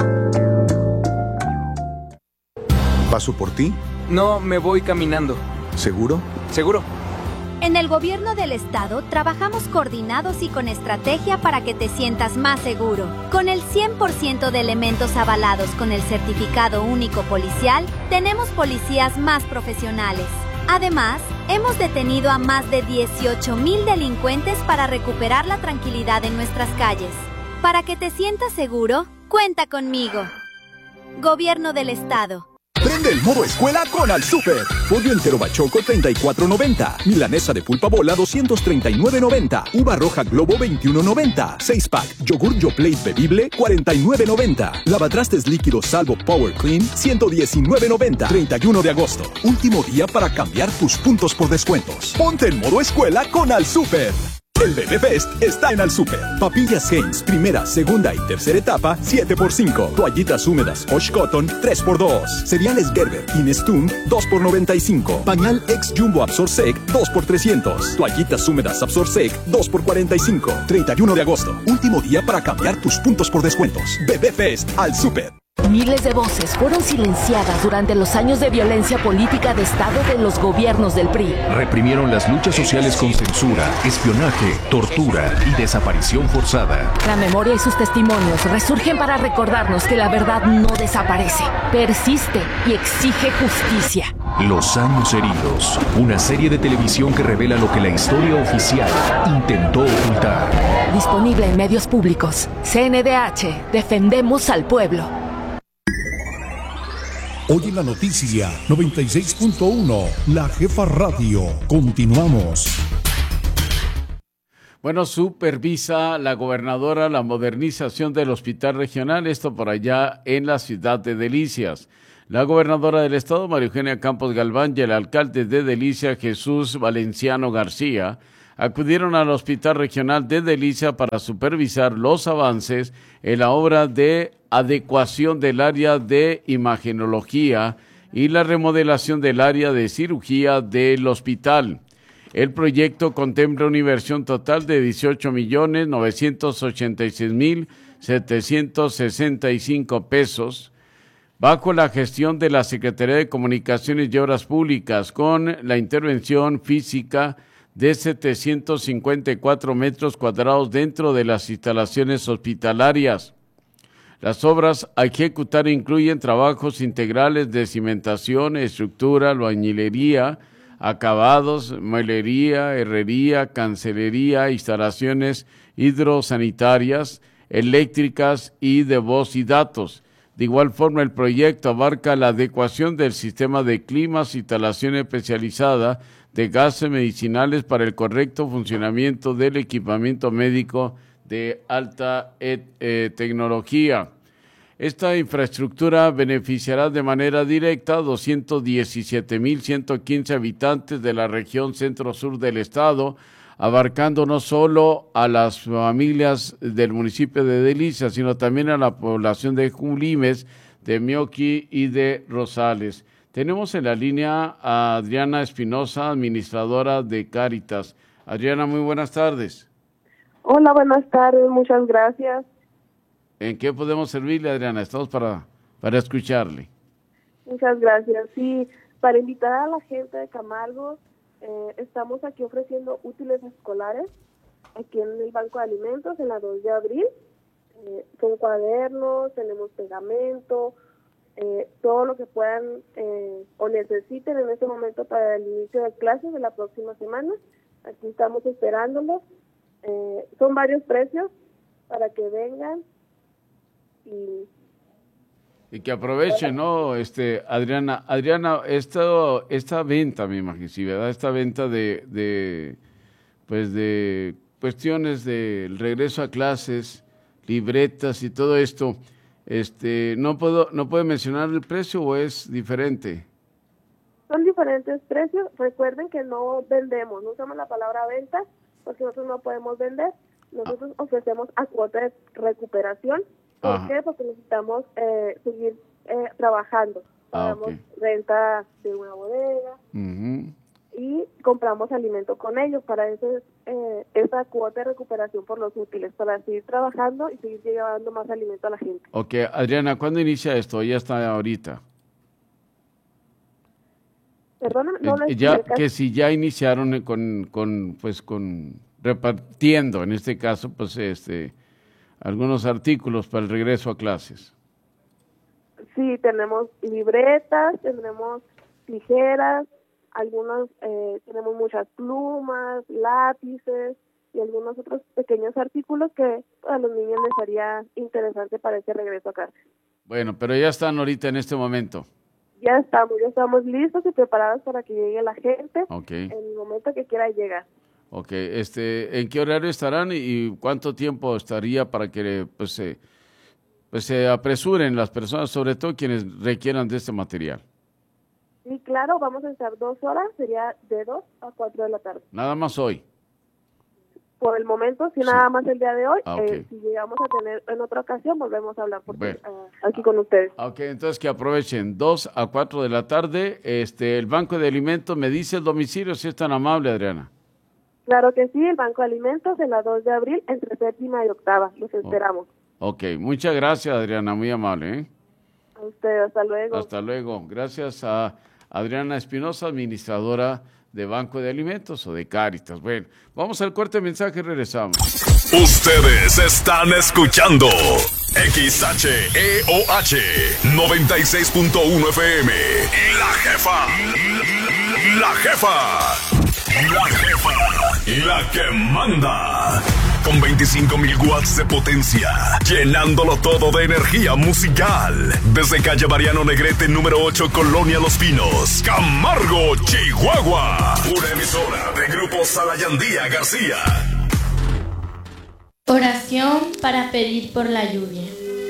¿Paso por ti? No, me voy caminando. ¿Seguro? ¿Seguro? En el gobierno del estado trabajamos coordinados y con estrategia para que te sientas más seguro. Con el cien por ciento de elementos avalados con el certificado único policial, tenemos policías más profesionales. Además, hemos detenido a más de dieciocho mil delincuentes para recuperar la tranquilidad en nuestras calles. Para que te sientas seguro, cuenta conmigo. Gobierno del estado. Prende el modo escuela con Al Super. Pollo entero bachoco treinta y cuatro noventa. Milanesa de pulpa bola doscientos treinta y nueve noventa. Uva roja globo veintiuno noventa. seis pack. Yogur Yoplait bebible cuarenta y nueve noventa. Lavatrastes líquidos Salvo Power Clean ciento diecinueve noventa. treinta y uno de agosto. Último día para cambiar tus puntos por descuentos. Ponte en modo escuela con Al Super. El Bebé Fest está en Al Super. Papillas Heinz, primera, segunda y tercera etapa, siete por cinco. Toallitas húmedas Osh Cotton, tres por dos. Cereales Gerber, Inestun, dos por noventa y cinco. Pañal Ex Jumbo Absorsec, dos por trescientos. Toallitas húmedas Absorsec, dos por cuarenta y cinco. treinta y uno de agosto. Último día para cambiar tus puntos por descuentos. Bebé Fest Al Super. Miles de voces fueron silenciadas durante los años de violencia política de Estado de los gobiernos del P R I. Reprimieron las luchas sociales con censura, espionaje, tortura y desaparición forzada. La memoria y sus testimonios resurgen para recordarnos que la verdad no desaparece, persiste y exige justicia. Los años heridos, una serie de televisión que revela lo que la historia oficial intentó ocultar. Disponible en medios públicos. C N D H, defendemos al pueblo. Hoy en la noticia noventa y seis punto uno, La Jefa Radio. Continuamos. Bueno, supervisa la gobernadora la modernización del hospital regional, esto por allá en la ciudad de Delicias. La gobernadora del estado, María Eugenia Campos Galván, y el alcalde de Delicias, Jesús Valenciano García, acudieron al hospital regional de Delicias para supervisar los avances en la obra de adecuación del área de imagenología y la remodelación del área de cirugía del hospital. El proyecto contempla una inversión total de dieciocho millones novecientos ochenta y seis mil setecientos sesenta y cinco pesos, bajo la gestión de la Secretaría de Comunicaciones y Obras Públicas, con la intervención física de setecientos cincuenta y cuatro metros cuadrados dentro de las instalaciones hospitalarias. Las obras a ejecutar incluyen trabajos integrales de cimentación, estructura, albañilería, acabados, mueblería, herrería, cancelería, instalaciones hidrosanitarias, eléctricas y de voz y datos. De igual forma, el proyecto abarca la adecuación del sistema de climas, instalación especializada de gases medicinales para el correcto funcionamiento del equipamiento médico de alta eh, eh, tecnología. Esta infraestructura beneficiará de manera directa a doscientos diecisiete mil ciento quince habitantes de la región centro-sur del estado, abarcando no solo a las familias del municipio de Delicias, sino también a la población de Julimes, de Mioqui y de Rosales. Tenemos en la línea a Adriana Espinosa, administradora de Cáritas. Adriana, muy buenas tardes. Hola, buenas tardes, muchas gracias. ¿En qué podemos servirle, Adriana? Estamos para, para escucharle. Muchas gracias. Sí, para invitar a la gente de Camargo, eh, estamos aquí ofreciendo útiles escolares, aquí en el Banco de Alimentos, en la dos de abril. Eh, son cuadernos, tenemos pegamento, eh, todo lo que puedan eh, o necesiten en este momento para el inicio de clases de la próxima semana. Aquí estamos esperándolos. Eh, son varios precios para que vengan. Y, y que aprovechen, ¿no? Este, Adriana, Adriana, esto, esta venta, me imagino, sí, ¿verdad? Esta venta de, de, pues de cuestiones del regreso a clases, libretas y todo esto, este, no puedo, no puede mencionar el precio o es diferente. Son diferentes precios. Recuerden que no vendemos, no usamos la palabra venta porque nosotros no podemos vender. Nosotros ah. ofrecemos a cuota de recuperación. ¿Por Ajá. qué? Porque necesitamos eh, seguir eh, trabajando. Ah, Pagamos okay. renta de una bodega uh-huh. y compramos alimento con ellos. Para eso es eh, esa cuota de recuperación por los útiles, para seguir trabajando y seguir llevando más alimento a la gente. Ok, Adriana, ¿cuándo inicia esto? Ya está ahorita. Perdona, no eh, ya que si ya iniciaron con, con, pues, con repartiendo, en este caso, pues, este... algunos artículos para el regreso a clases. Sí, tenemos libretas, tenemos tijeras, algunos, eh, tenemos muchas plumas, lápices y algunos otros pequeños artículos que a los niños les haría interesante para ese regreso a clase. Bueno, pero ya están ahorita en este momento. Ya estamos, ya estamos listos y preparados para que llegue la gente okay. en el momento que quiera llegar. Ok, este, ¿en qué horario estarán y cuánto tiempo estaría para que pues, se, pues, se apresuren las personas, sobre todo quienes requieran de este material? Sí, claro, vamos a estar dos horas, sería de dos a cuatro de la tarde. Nada más hoy. Por el momento, si sí. nada más el día de hoy, ah, okay. eh, si llegamos a tener en otra ocasión, volvemos a hablar porque, bueno. uh, aquí con ustedes. Ok, entonces que aprovechen, dos a cuatro de la tarde, este, el Banco de Alimentos, me dice el domicilio, si es tan amable, Adriana. Claro que sí, el Banco de Alimentos en la dos de abril, entre séptima y octava. Los esperamos. Ok, muchas gracias, Adriana, muy amable. ¿eh? A usted, hasta luego. Hasta luego. Gracias a Adriana Espinosa, administradora de Banco de Alimentos o de Cáritas. Bueno, vamos al corte de mensaje y regresamos. Ustedes están escuchando X H E O H noventa y seis punto uno F M. La Jefa. La Jefa. La Jefa. La que manda. con veinticinco mil watts de potencia, llenándolo todo de energía musical. Desde calle Mariano Negrete, número ocho, Colonia Los Pinos, Camargo, Chihuahua. Una emisora de Grupo Salayandía García. Oración para pedir por la lluvia.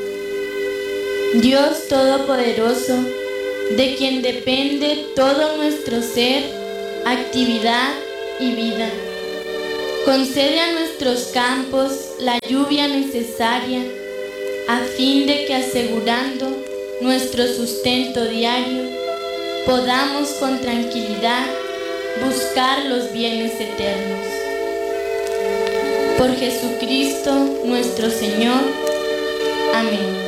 Dios Todopoderoso, de quien depende todo nuestro ser, actividad y vida, concede a nuestros campos la lluvia necesaria a fin de que, asegurando nuestro sustento diario, podamos con tranquilidad buscar los bienes eternos. Por Jesucristo nuestro Señor. Amén.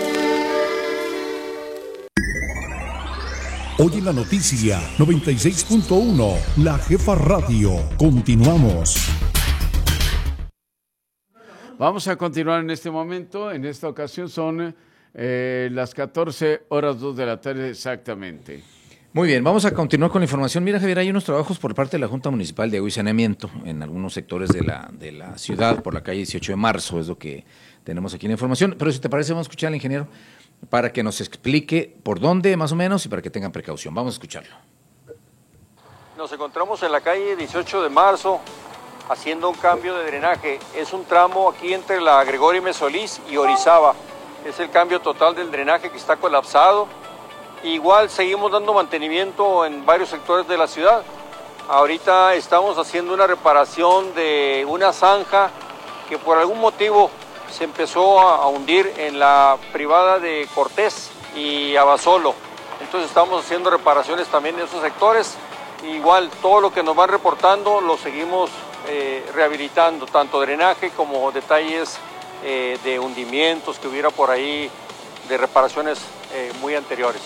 Hoy en la noticia noventa y seis punto uno, La Jefa Radio. Continuamos. Vamos a continuar en este momento. En esta ocasión son eh, las catorce horas dos de la tarde exactamente. Muy bien, vamos a continuar con la información. Mira, Javier, hay unos trabajos por parte de la Junta Municipal de Agua y Saneamiento en algunos sectores de la, de la ciudad, por la calle dieciocho de marzo, es lo que tenemos aquí en la información. Pero si te parece, vamos a escuchar al ingeniero para que nos explique por dónde más o menos y para que tengan precaución. Vamos a escucharlo. Nos encontramos en la calle dieciocho de marzo haciendo un cambio de drenaje. Es un tramo aquí entre la Gregorio M. Solís y Orizaba. Es el cambio total del drenaje que está colapsado. Igual seguimos dando mantenimiento en varios sectores de la ciudad. Ahorita estamos haciendo una reparación de una zanja que por algún motivo se empezó a hundir en la privada de Cortés y Abasolo. Entonces estamos haciendo reparaciones también en esos sectores. Igual todo lo que nos van reportando lo seguimos eh, rehabilitando, tanto drenaje como detalles eh, de hundimientos que hubiera por ahí de reparaciones eh, muy anteriores.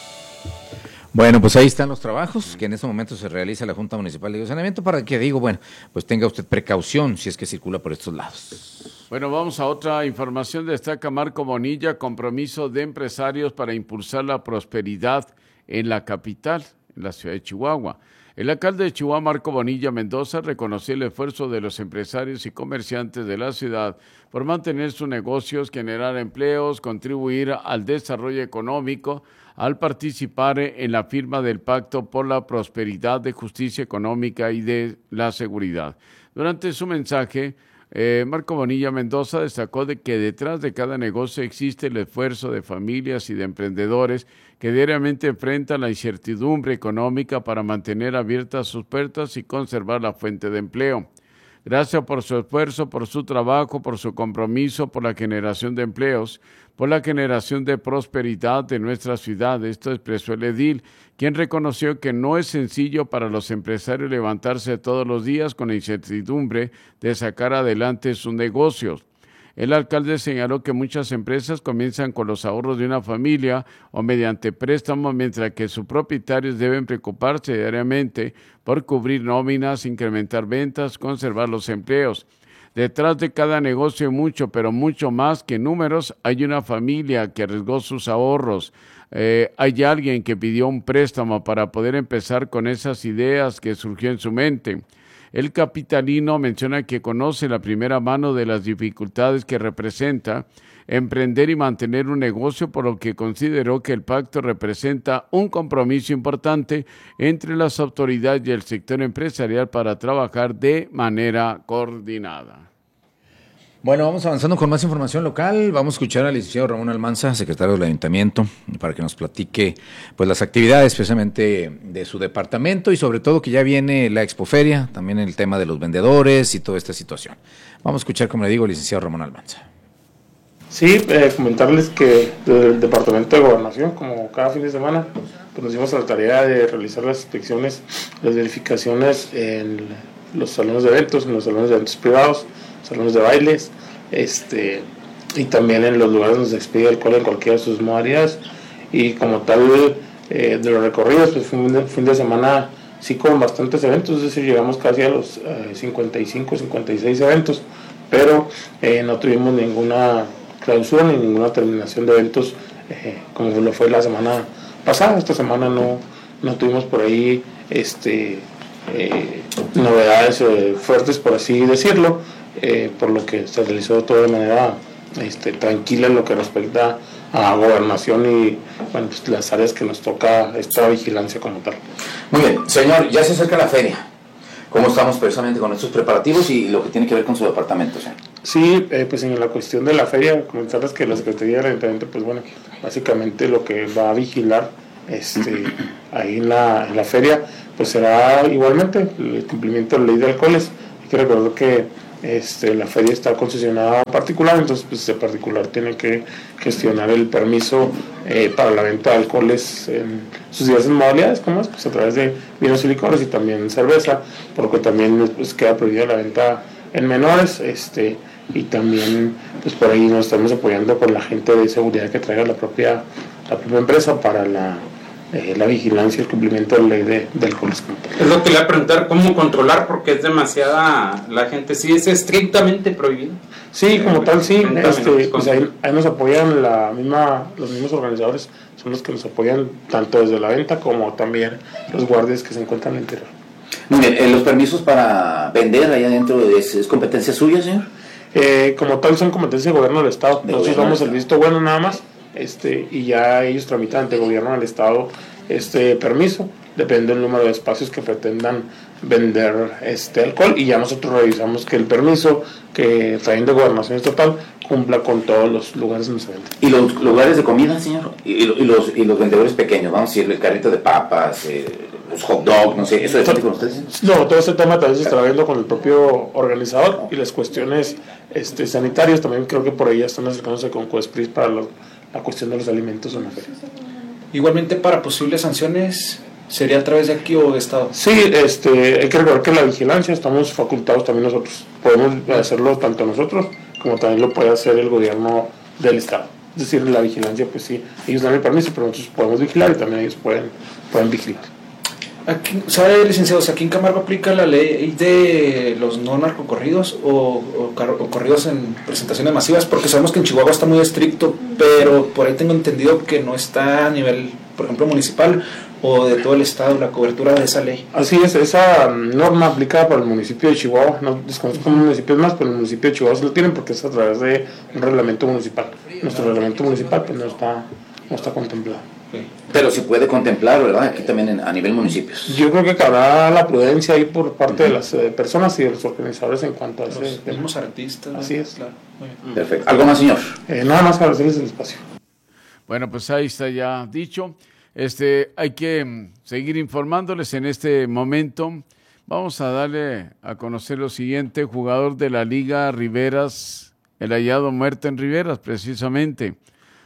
Bueno, pues ahí están los trabajos que en este momento se realiza la Junta Municipal de Saneamiento para que, digo, bueno, pues tenga usted precaución si es que circula por estos lados. Bueno, vamos a otra información. Destaca Marco Bonilla, compromiso de empresarios para impulsar la prosperidad en la capital, en la ciudad de Chihuahua. El alcalde de Chihuahua, Marco Bonilla Mendoza, reconoció el esfuerzo de los empresarios y comerciantes de la ciudad por mantener sus negocios, generar empleos, contribuir al desarrollo económico, al participar en la firma del Pacto por la Prosperidad, de Justicia Económica y de la Seguridad. Durante su mensaje, eh, Marco Bonilla Mendoza destacó de que detrás de cada negocio existe el esfuerzo de familias y de emprendedores que diariamente enfrentan la incertidumbre económica para mantener abiertas sus puertas y conservar la fuente de empleo. Gracias por su esfuerzo, por su trabajo, por su compromiso, por la generación de empleos, por la generación de prosperidad de nuestra ciudad. Esto expresó el edil, quien reconoció que no es sencillo para los empresarios levantarse todos los días con la incertidumbre de sacar adelante sus negocios. El alcalde señaló que muchas empresas comienzan con los ahorros de una familia o mediante préstamos, mientras que sus propietarios deben preocuparse diariamente por cubrir nóminas, incrementar ventas, conservar los empleos. Detrás de cada negocio mucho, pero mucho más que números, hay una familia que arriesgó sus ahorros. Eh, hay alguien que pidió un préstamo para poder empezar con esas ideas que surgió en su mente. El capitalino menciona que conoce la primera mano de las dificultades que representa emprender y mantener un negocio, por lo que consideró que el pacto representa un compromiso importante entre las autoridades y el sector empresarial para trabajar de manera coordinada. Bueno, vamos avanzando con más información local. Vamos a escuchar al licenciado Ramón Almanza, secretario del Ayuntamiento, para que nos platique pues las actividades especialmente de su departamento y sobre todo que ya viene la Expoferia, también el tema de los vendedores y toda esta situación. Vamos a escuchar, como le digo, al licenciado Ramón Almanza. Sí, eh, comentarles que desde el Departamento de Gobernación, como cada fin de semana, pues nos dimos a la tarea de realizar las inspecciones, las verificaciones en los salones de eventos, en los salones de eventos privados, salones de bailes, este, y también en los lugares donde se expide alcohol en cualquiera de sus modalidades. Y como tal, eh, de los recorridos, pues fue un fin de semana sí con bastantes eventos, es decir, llegamos casi a los eh, cincuenta y cinco, cincuenta y seis eventos, pero eh, no tuvimos ninguna clausura ni ninguna terminación de eventos eh, como lo fue la semana pasada. Esta semana no, no tuvimos por ahí este, eh, novedades eh, fuertes, por así decirlo. eh, por lo que se realizó todo de manera este, tranquila en lo que respecta a gobernación y bueno, pues, las áreas que nos toca esta vigilancia como tal. Muy bien, señor, ya se acerca la feria. ¿Cómo estamos precisamente con estos preparativos y lo que tiene que ver con su departamento, señor? Sí, eh, pues en la cuestión de la feria, comentarles que la Secretaría del Ayuntamiento, pues bueno, básicamente lo que va a vigilar este, ahí en la, en la feria, pues será igualmente el cumplimiento de la ley de alcoholes. Hay que recordar que este, la feria está concesionada a particular, entonces pues ese particular tiene que gestionar el permiso eh, para la venta de alcoholes en sus diversas modalidades, como es, pues a través de vinos y licores y también cerveza, porque también pues, queda prohibida la venta en menores, este y también pues por ahí nos estamos apoyando con la gente de seguridad que traiga la propia la propia empresa para la eh, la vigilancia y el cumplimiento de la ley de, de alcoholes. Es lo que le voy a preguntar, ¿cómo controlar? Porque es demasiada la gente, sí es estrictamente prohibido. Sí, como tal, sí, este, pues ahí, ahí nos apoyan la misma, los mismos organizadores, son los que nos apoyan tanto desde la venta como también los guardias que se encuentran en el interior. Muy bien, eh, ¿los permisos para vender allá adentro es, es competencia suya, señor? Eh, como tal son competencia del gobierno del estado, de nosotros damos el visto bueno nada más, este y ya ellos tramitan ante el gobierno del estado este permiso, depende del número de espacios que pretendan vender este alcohol y ya nosotros revisamos que el permiso que traen de gobernación estatal cumpla con todos los lugares donde se vende. ¿Y los lugares de comida, señor? ¿Y, y, y, los, y los vendedores pequeños? Vamos a decir, el carrito de papas, eh, los hot dogs, no sé, ¿eso es con ustedes? No, todo ese tema también se está viendo con el propio organizador y las cuestiones este, sanitarias también creo que por ahí ya están acercándose con Coespris para lo, la cuestión de los alimentos en la feria. Igualmente para posibles sanciones, ¿sería a través de aquí o de Estado? Sí, este, hay que recordar que la vigilancia estamos facultados también nosotros. Podemos hacerlo tanto nosotros como también lo puede hacer el gobierno del Estado. Es decir, la vigilancia, pues sí, ellos dan el permiso, pero nosotros podemos vigilar y también ellos pueden, pueden vigilar. Aquí, ¿sabe, licenciados, aquí en Camargo aplica la ley de los no narcocorridos o, o, o corridos en presentaciones masivas? Porque sabemos que en Chihuahua está muy estricto, pero por ahí tengo entendido que no está a nivel, por ejemplo, municipal o de todo el estado la cobertura de esa ley. Así es, esa norma aplicada para el municipio de Chihuahua, no desconozco municipios más, pero el municipio de Chihuahua se lo tienen porque es a través de un reglamento municipal. Nuestro reglamento municipal pues no está, no está contemplado. Pero se puede contemplar, ¿verdad? Aquí también en, a nivel municipios. Yo creo que cabrá la prudencia ahí por parte uh-huh. de las eh, personas y de los organizadores en cuanto a los ese tema. Mismos artistas. Así es. Claro. Perfecto. ¿Algo más, señor? Eh, nada más agradecerles el espacio. Bueno, pues ahí está ya dicho. Este, hay que seguir informándoles en este momento. Vamos a darle a conocer lo siguiente. Jugador de la Liga Riveras, el hallado muerto en Riveras, precisamente.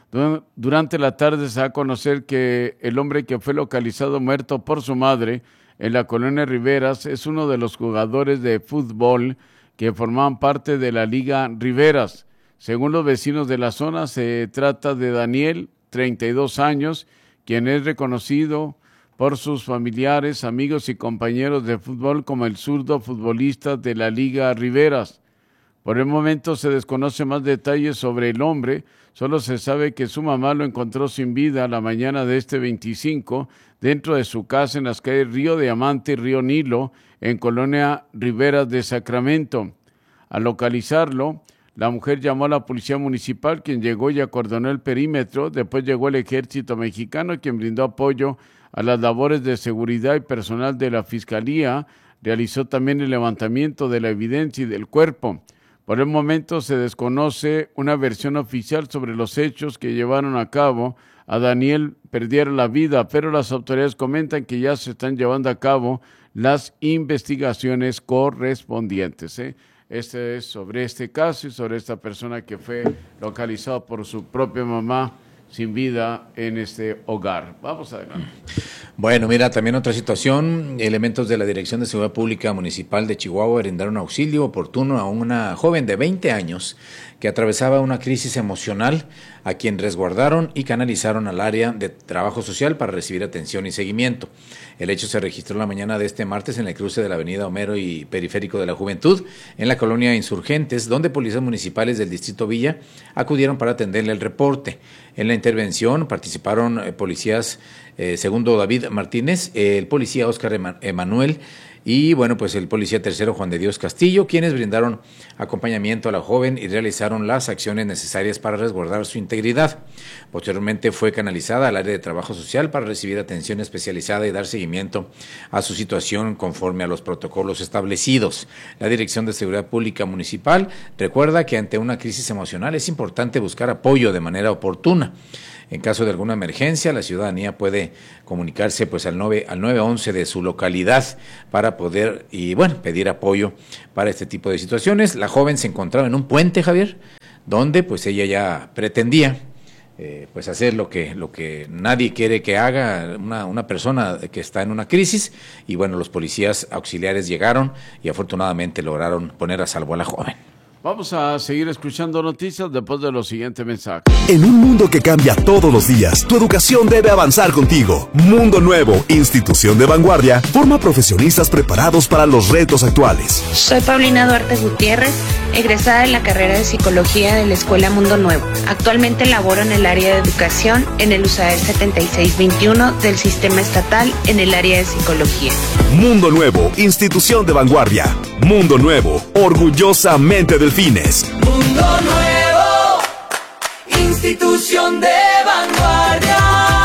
Durante la tarde se da a conocer que el hombre que fue localizado muerto por su madre en la colonia Riveras es uno de los jugadores de fútbol que formaban parte de la Liga Riveras. Según los vecinos de la zona, se trata de Daniel, treinta y dos años, quien es reconocido por sus familiares, amigos y compañeros de fútbol como el zurdo futbolista de la Liga Riveras. Por el momento se desconoce más detalles sobre el hombre, solo se sabe que su mamá lo encontró sin vida la mañana de este veinticinco dentro de su casa en las calles Río Diamante y Río Nilo, en Colonia Riveras de Sacramento. Al localizarlo, la mujer llamó a la policía municipal, quien llegó y acordonó el perímetro. Después llegó el ejército mexicano, quien brindó apoyo a las labores de seguridad y personal de la fiscalía. Realizó también el levantamiento de la evidencia y del cuerpo. Por el momento se desconoce una versión oficial sobre los hechos que llevaron a cabo a Daniel perdiera la vida, pero las autoridades comentan que ya se están llevando a cabo las investigaciones correspondientes, ¿eh? Este es sobre este caso y sobre esta persona que fue localizada por su propia mamá sin vida en este hogar. Vamos adelante. Bueno, mira, también otra situación, elementos de la Dirección de Seguridad Pública Municipal de Chihuahua brindaron auxilio oportuno a una joven de veinte años que atravesaba una crisis emocional, a quien resguardaron y canalizaron al área de trabajo social para recibir atención y seguimiento. El hecho se registró la mañana de este martes en el cruce de la avenida Homero y Periférico de la Juventud, en la colonia Insurgentes, donde policías municipales del Distrito Villa acudieron para atenderle el reporte. En la intervención participaron eh, policías, eh, segundo David Martínez, eh, el policía Óscar Emanuel y bueno, pues el policía tercero Juan de Dios Castillo, quienes brindaron acompañamiento a la joven y realizaron las acciones necesarias para resguardar su integridad. Posteriormente fue canalizada al área de trabajo social para recibir atención especializada y dar seguimiento a su situación conforme a los protocolos establecidos. La Dirección de Seguridad Pública Municipal recuerda que ante una crisis emocional es importante buscar apoyo de manera oportuna. En caso de alguna emergencia, la ciudadanía puede comunicarse pues al nueve al nueve once de su localidad para poder y bueno, pedir apoyo para este tipo de situaciones. La joven se encontraba en un puente, Javier, donde pues ella ya pretendía eh, pues hacer lo que lo que nadie quiere que haga una, una persona que está en una crisis, y bueno, los policías auxiliares llegaron y afortunadamente lograron poner a salvo a la joven. Vamos a seguir escuchando noticias después de los siguientes mensajes. En un mundo que cambia todos los días, tu educación debe avanzar contigo. Mundo Nuevo, institución de vanguardia, forma profesionistas preparados para los retos actuales. Soy Paulina Duarte Gutiérrez, egresada de la carrera de Psicología de la Escuela Mundo Nuevo. Actualmente laboro en el área de educación en el U S A E R setenta y seis veintiuno del Sistema Estatal en el área de Psicología. Mundo Nuevo, institución de vanguardia. Mundo Nuevo, orgullosamente Delfines. Mundo Nuevo, institución de vanguardia.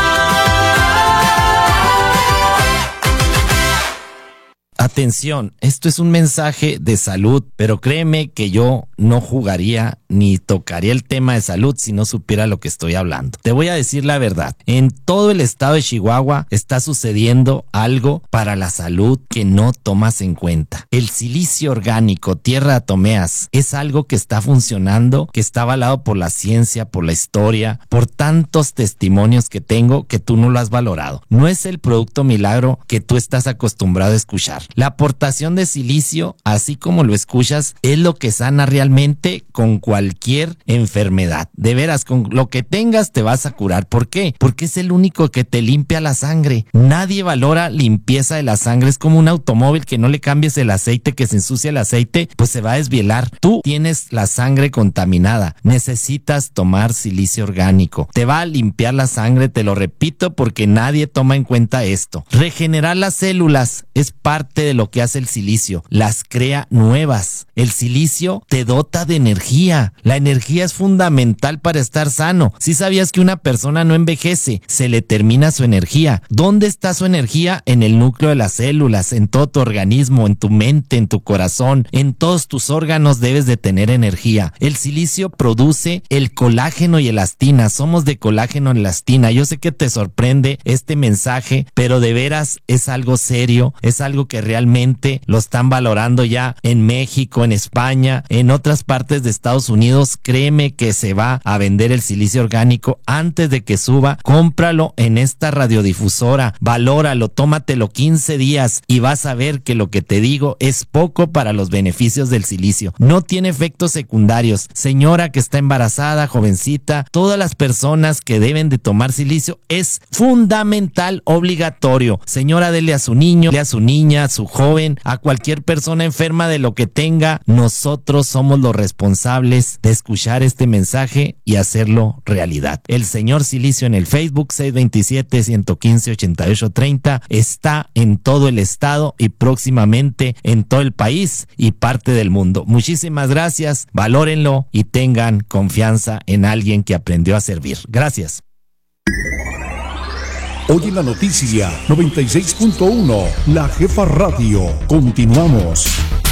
Atención, esto es un mensaje de salud, pero créeme que yo no jugaría ni tocaría el tema de salud si no supiera lo que estoy hablando. Te voy a decir la verdad, en todo el estado de Chihuahua está sucediendo algo para la salud que no tomas en cuenta. El silicio orgánico, tierra de atomeas, es algo que está funcionando, que está avalado por la ciencia, por la historia, por tantos testimonios que tengo que tú no lo has valorado. No es el producto milagro que tú estás acostumbrado a escuchar. La aportación de silicio, así como lo escuchas, es lo que sana realmente con cualquier enfermedad. De veras, con lo que tengas te vas a curar. ¿Por qué? Porque es el único que te limpia la sangre. Nadie valora limpieza de la sangre. Es como un automóvil que no le cambies el aceite, que se ensucia el aceite, pues se va a desvielar. Tú tienes la sangre contaminada. Necesitas tomar silicio orgánico. Te va a limpiar la sangre, te lo repito, porque nadie toma en cuenta esto. Regenerar las células es parte de lo que hace el silicio, las crea nuevas. El silicio te dota de energía. La energía es fundamental para estar sano. Si sabías que una persona no envejece, se le termina su energía. ¿Dónde está su energía? En el núcleo de las células, en todo tu organismo, en tu mente, en tu corazón, en todos tus órganos debes de tener energía. El silicio produce el colágeno y elastina. Somos de colágeno y elastina. Yo sé que te sorprende este mensaje, pero de veras es algo serio, es algo que realmente lo están valorando ya en México, en España, en otras partes de Estados Unidos. Créeme que se va a vender el silicio orgánico antes de que suba. Cómpralo en esta radiodifusora, valóralo, tómatelo quince días y vas a ver que lo que te digo es poco para los beneficios del silicio. No tiene efectos secundarios. Señora que está embarazada, jovencita, todas las personas que deben de tomar silicio es fundamental, obligatorio. Señora, dele a su niño, dele a su niña, a su joven, a cualquier persona enferma de lo que tenga. Nosotros somos los responsables de escuchar este mensaje y hacerlo realidad. El señor Silicio en el Facebook seis dos siete, uno uno cinco, ocho ocho tres cero está en todo el estado y próximamente en todo el país y parte del mundo. Muchísimas gracias, valórenlo y tengan confianza en alguien que aprendió a servir. Gracias. Hoy en la noticia noventa y seis punto uno, La Jefa Radio. Continuamos.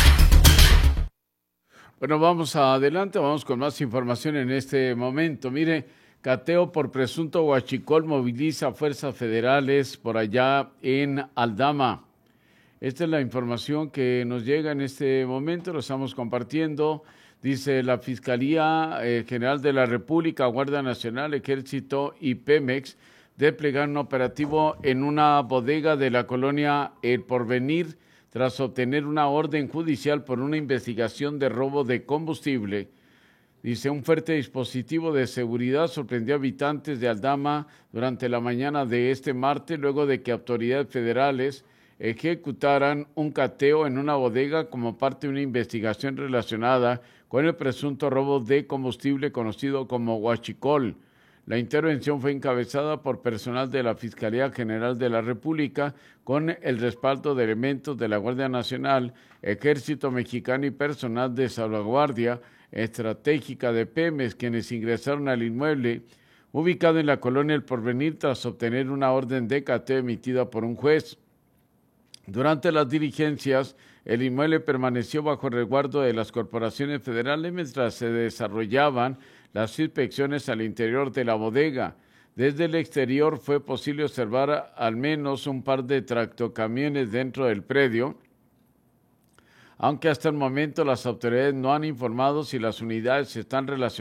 Bueno, vamos adelante, vamos con más información en este momento. Mire, cateo por presunto huachicol moviliza fuerzas federales por allá en Aldama. Esta es la información que nos llega en este momento, lo estamos compartiendo. Dice la Fiscalía eh, General de la República, Guardia Nacional, Ejército y Pemex desplegaron un operativo en una bodega de la colonia El Porvenir tras obtener una orden judicial por una investigación de robo de combustible. Dice, un fuerte dispositivo de seguridad sorprendió a habitantes de Aldama durante la mañana de este martes, luego de que autoridades federales ejecutaran un cateo en una bodega como parte de una investigación relacionada con el presunto robo de combustible conocido como huachicol. La intervención fue encabezada por personal de la Fiscalía General de la República con el respaldo de elementos de la Guardia Nacional, Ejército Mexicano y personal de salvaguardia estratégica de Pemex, quienes ingresaron al inmueble ubicado en la colonia El Porvenir tras obtener una orden de cateo emitida por un juez. Durante las diligencias, el inmueble permaneció bajo resguardo de las corporaciones federales mientras se desarrollaban las inspecciones al interior de la bodega. Desde el exterior fue posible observar al menos un par de tractocamiones dentro del predio, aunque hasta el momento las autoridades no han informado si las unidades están relacionadas